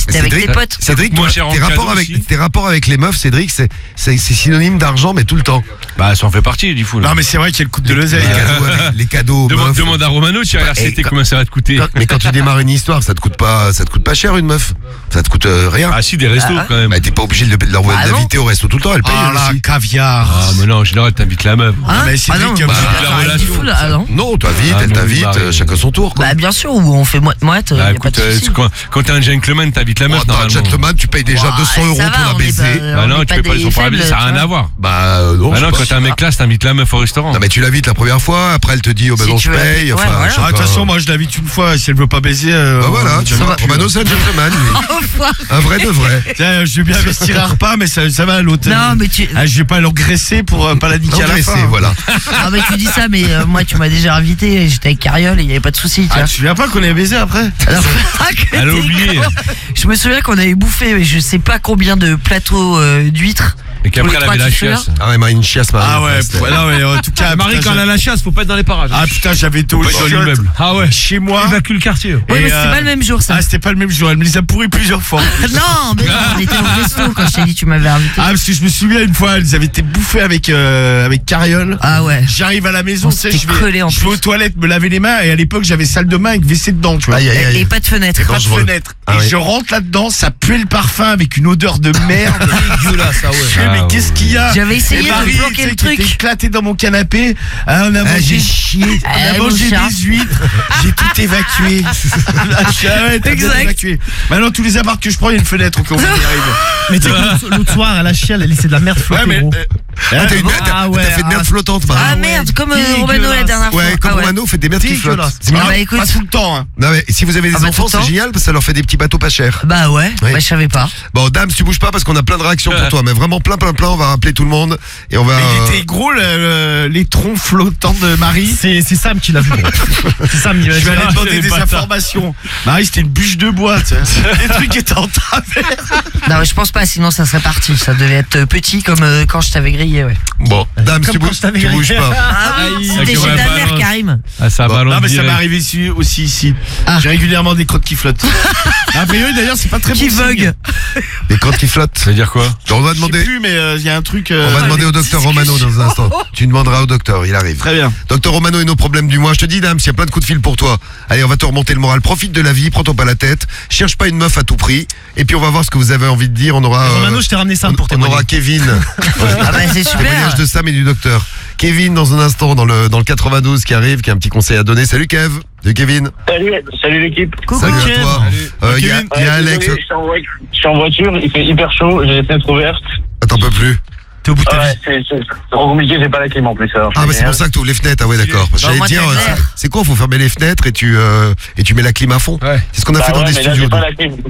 des potes. Cédric, Moins toi, cher en tes cadeau rapports avec aussi. tes rapports avec les meufs, Cédric, c'est c'est c'est synonyme d'argent, mais tout le temps. Bah, ça en fait partie, du fou. Non, mais c'est vrai qu'il y a le coup de l'oseille. Les cadeaux, avec- les cadeaux aux Demande, meufs. demande à Romano, tu as Et R C T, quand- combien ça va te coûter. Quand- mais quand tu démarres une histoire, ça te coûte pas, ça te coûte pas cher une meuf. Ça te coûte euh, rien. Ah, si, des restos, Ah, quand même. Bah, t'es pas obligé de de l'envoyer- Ah, non. d'inviter au resto tout le temps, elle paye Ah elle là, aussi. caviar. Ah, mais non, en général, t'invites la meuf. Hein mais c'est ah vrai non, qu'il y a bah, aussi de la ah, relation. il faut là, ah non. Non, t'invites, Ah, elle non, t'invite, Marie. euh, chacun son tour, quoi. Bah bien sûr, ou on fait moite-moite, Bah, y a écoute, pas de euh, souci. c'est quand, quand t'es un gentleman, t'invites la Oh, meuf, attends, un normalement. gentleman, tu payes déjà Ouah, deux cents euros ça va, pour la on est baiser. pas- Bah on non, est tu payes pas des son pour la faibles, baiser, ça n'a tu rien vois. à voir. Bah, euh, non, Bah je non, sais quand pas. t'es un mec classe, t'invites la meuf au restaurant. Non, mais tu l'invites la première fois, après elle te dit, oh bah Si non, tu je veux- paye. ouais, Enfin, voilà. je sais Ah, de toute pas. façon, moi je l'invite une fois. Si elle veut pas baiser. euh, Bah voilà, tu ça vois, va. Romano, c'est un gentleman, lui. Un vrai de vrai. Tiens, je vais bien investir un repas, mais ça, ça va à l'hôtel. Non, mais tu. Ah, je vais pas l'engraisser pour euh, pas la niquer à la Engraissé, fin. voilà. Ah, mais tu dis ça, mais euh, moi, tu m'as déjà invité, j'étais avec Cariole et il y avait pas de souci, tu Ah, vois. tu te souviens pas qu'on avait baisé après Alors, ah, que Elle a t'es oublié. con. Je me souviens qu'on avait bouffé, mais je sais pas combien de plateaux euh, d'huîtres. Et qu'après, Pour les elle trois avait la qui sont là. chiasse. Ah ouais, Marine Chiasse, Marie. Ah ouais, c'était- ouais, non, mais en tout cas. Marie, putain, quand elle a j'ai- la chasse, faut pas être dans les parages. Ah putain, j'avais été au Pas dans chiottes. l'immeuble. Ah ouais. Chez moi. Évacue le quartier. Ouais, Et, mais c'était euh, pas le même jour, ça. Ah, c'était pas le même jour. Elle me les a pourris plusieurs fois. Non, mais non, on était au resto quand je t'ai dit tu m'avais invité. Ah, parce que je me souviens une fois, elles avaient été bouffées avec, euh, avec Cariole. Ah ouais. J'arrive à la maison, On tu sais, s'était je vais, collés en je vais plus. aux toilettes me laver les mains et à l'époque j'avais salle de bain avec W C dedans, tu vois. Aïe, aïe, aïe. Et pas de fenêtre. Pas de dangereux. fenêtre. Ah et oui. je rentre là-dedans, ça puait le parfum avec une odeur de merde. Dégueulasse, ah ouais. Je fais, Ah mais ouais. qu'est-ce qu'il y a J'avais essayé Et de Marie, bloquer tu sais, le qui truc. était éclaté dans mon canapé. Ah, on a Ah, mangé, j'ai chié. on a Ah, mangé mon chat. des huîtres. J'ai tout évacué. Ah, ouais, t'as bien Exact. évacué. Maintenant, tous les apparts que je prends, il y a une fenêtre au cas où on y arrive. Mais tu sais, que l'autre soir, à la chiale, elle laissait de la merde flotter, Ouais, mais. gros. euh, Ah, t'as une merde- Ah t'as- ouais, t'as fait de ah, merde flottante, Marie. Ah merde, comme euh, Dégueulasse. Romano la dernière fois. Ouais, comme Ah ouais. Romano fait des merdes qui flottent. Dégueulasse. C'est mignon. Ah bah écoute. Pas tout le temps, hein. Non mais si vous avez des Ah bah, tout enfants, le c'est temps. génial parce que ça leur fait des petits bateaux pas chers. Bah ouais, Oui. bah je savais pas. Bon, dame, tu bouges pas parce qu'on a plein de réactions pour toi, mais vraiment plein, plein, plein. On va rappeler tout le monde et on va. Mais il euh, était gros, le- le- les troncs flottants de Marie. C'est c'est Sam qui l'a vu, gros. C'est Sam, il Je vais aller Ah, demander les des bâtards. informations. Marie, c'était une bûche de bois, tu sais. Les trucs étaient en travers. Non, mais je pense pas, sinon ça serait parti. Ça devait être euh, petit comme euh, quand je t'avais grillé, ouais. Bon, dame, Comme tu quand bouges, je t'avais tu bouges grillé. pas. Ah oui, Aïe. c'était chez Avec ta ma mère, balance. Karim. Ah, ça Bon, balance Non, mais ça direct. m'est arrivé ici, aussi ici. J'ai régulièrement des crottes qui flottent. A priori, d'ailleurs, c'est pas très Qui bon signe. vogue. Les crottes qui flottent. Ça veut dire quoi? On va Je sais demander. plus, mais il y a un truc. euh, On va ah, demander des au docteur discussions. Romano dans un instant. Tu demanderas au docteur, il arrive. Très bien. Docteur Romano et nos problèmes du mois. Je te dis, dame, s'il y a plein de coups de fil pour toi. Allez, on va te remonter le moral. Profite de la vie, prends-toi pas la tête. Cherche pas une meuf à tout prix. Et puis on va voir ce que vous avez envie de dire. On aura. euh, Romano, je t'ai ramené Sam on, pour on témoigner. aura Kevin. Ah bah c'est super. Témoignage de Sam et du docteur. Kevin dans un instant dans le dans le quatre-vingt-douze qui arrive, qui a un petit conseil à donner. Salut Kev. Salut Kevin. Salut, salut l'équipe. Coucou. Salut à Kev. toi. Euh, Il y a, Kevin. il y a Ouais, Alex. désolé, je suis en voi- je suis en voiture, il fait hyper chaud, j'ai les fenêtres ouvertes. Attends, peux plus. T'es au bout de ta Ouais, vie. c'est c'est- c'est trop compliqué, j'ai pas la clim en plus. Alors, Ah bah c'est pour ça que tu ouvres les fenêtres. Ah ouais d'accord. Parce que Bah, j'allais moi, dire t'as euh, l'air. c'est- c'est quoi, faut fermer les fenêtres et tu euh, et tu mets la clim à fond. Ouais. C'est ce qu'on a Bah fait dans ouais, les mais là, studios. j'ai pas nous. la clim.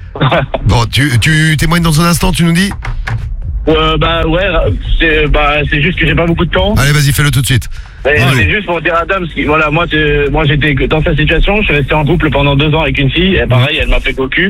Bon, tu tu témoignes dans un instant, tu nous dis. Euh, bah ouais, c'est bah, c'est juste que j'ai pas beaucoup de temps. Allez, vas-y, fais-le tout de suite. Et Allez. c'est juste pour dire à Adam, qui- voilà, moi, c'est- moi j'étais dans sa situation, je suis resté en couple pendant deux ans avec une fille, et pareil, elle m'a fait cocu.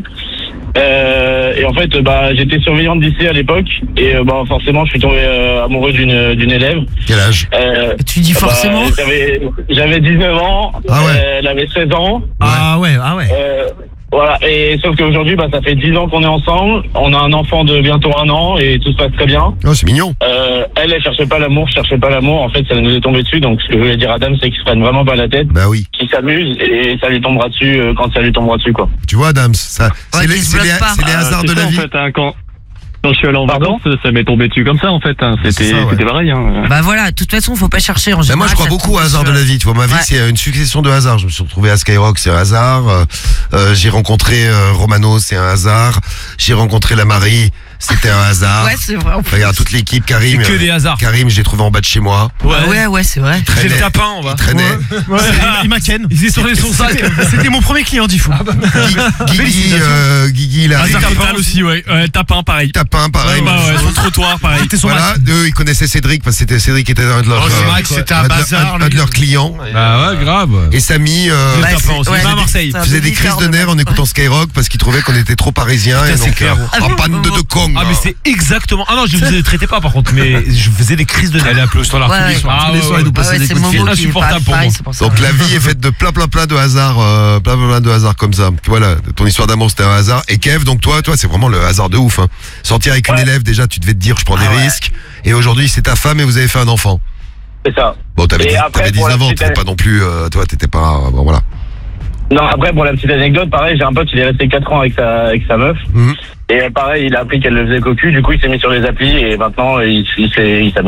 Euh, et en fait, bah, j'étais surveillant de lycée à l'époque, et euh, bah, forcément, je suis tombé euh, amoureux d'une d'une élève. Quel âge? Euh, Tu dis bah, forcément. j'avais J'avais dix-neuf ans, Ah ouais. euh, elle avait seize ans. Ah ouais, ah ouais. Euh, voilà, et sauf qu'aujourd'hui, bah, ça fait dix ans qu'on est ensemble, on a un enfant de bientôt un an, et tout se passe très bien. Oh, c'est mignon. Euh, elle, elle cherchait pas l'amour, je cherchais pas l'amour. En fait, ça nous est tombé dessus. Donc, ce que je voulais dire à Adam, c'est qu'il se prenne vraiment pas la tête, Bah oui. qu'il s'amuse et ça lui tombera dessus euh, quand ça lui tombera dessus, quoi. Tu vois, Adams, ça, c'est Ouais, les, qu'il se c'est les- bloque pas. c'est les Euh, hasards de c'est la ça, vie. En fait, hein, quand, quand je suis allé en Pardon vacances, ça m'est tombé dessus comme ça, en fait. hein. C'est C'était ça, ouais. c'était pareil. Hein. Bah voilà, de toute façon, faut pas chercher en Bah général. moi, je crois ça beaucoup tombe au hasard de sur- la vie. Tu vois, ma vie, Ouais. c'est une succession de hasards. Je me suis retrouvé à Skyrock, c'est un hasard. Euh, euh, j'ai rencontré euh, Romano, c'est un hasard. J'ai rencontré la Marie, c'était un hasard. Ouais, c'est vrai. en plus. Regarde toute l'équipe, Karim. C'est que euh, des hasards. Karim, je l'ai trouvé en bas de chez moi. Ah ouais, ouais, c'est vrai. J'ai le traînait. tapin, on va. Il traînait. Ouais, il m'a ken. Il est sur les son sac. C'était mon premier client, Diffou. Guigui, Félicitations. euh, Guigui, il Un arrive. tapin aussi, ouais. Ouais, tapin, pareil. Tapin, pareil. Ouais, ouais, sur le trottoir, pareil. C'était son Voilà, match. eux, ils connaissaient Cédric parce que c'était Cédric qui était un de leurs, Oh, c'est euh, vrai que c'était un un de leurs- bazar, un- un de lui. leurs clients. Bah ouais, grave. Et Samy euh, Ouais, tapin c'est- aussi. ouais, Il va à Marseille. c'est un faisait peu des crises bizarre de nerfs en écoutant Skyrock parce qu'il trouvait qu'on était trop parisiens. Et c'est donc, clair. euh, en panne de, de coke. con. Ah, mais c'est exactement. Ah non, je vous traitez pas par contre, mais je faisais des crises de nerfs. Elle est appelée au standard tous les soirs. Tous les soirs, il nous passait des coups de fil. Insupportable pour moi. Donc la vie est faite de plein plein plein de hasards, euh, plein plein plein de hasards comme ça. Voilà, ton histoire d'amour c'était un hasard. Et Kev, donc toi, toi c'est vraiment le hasard de ouf. Hein. Sortir avec une élève, déjà tu devais te dire je prends des risques. Et aujourd'hui c'est ta femme et vous avez fait un enfant. C'est ça. Bon, t'avais, Et dix, après, t'avais pour la dix-neuf ans, petite t'étais pas non plus, euh, toi t'étais pas, bon voilà. Non, après, pour la petite anecdote, pareil, j'ai un pote, il est resté quatre ans avec sa, avec sa meuf. Mmh. Et euh, pareil, il a appris qu'elle le faisait cocu, du coup il s'est mis sur les applis et maintenant il, il, s'est- il s'amuse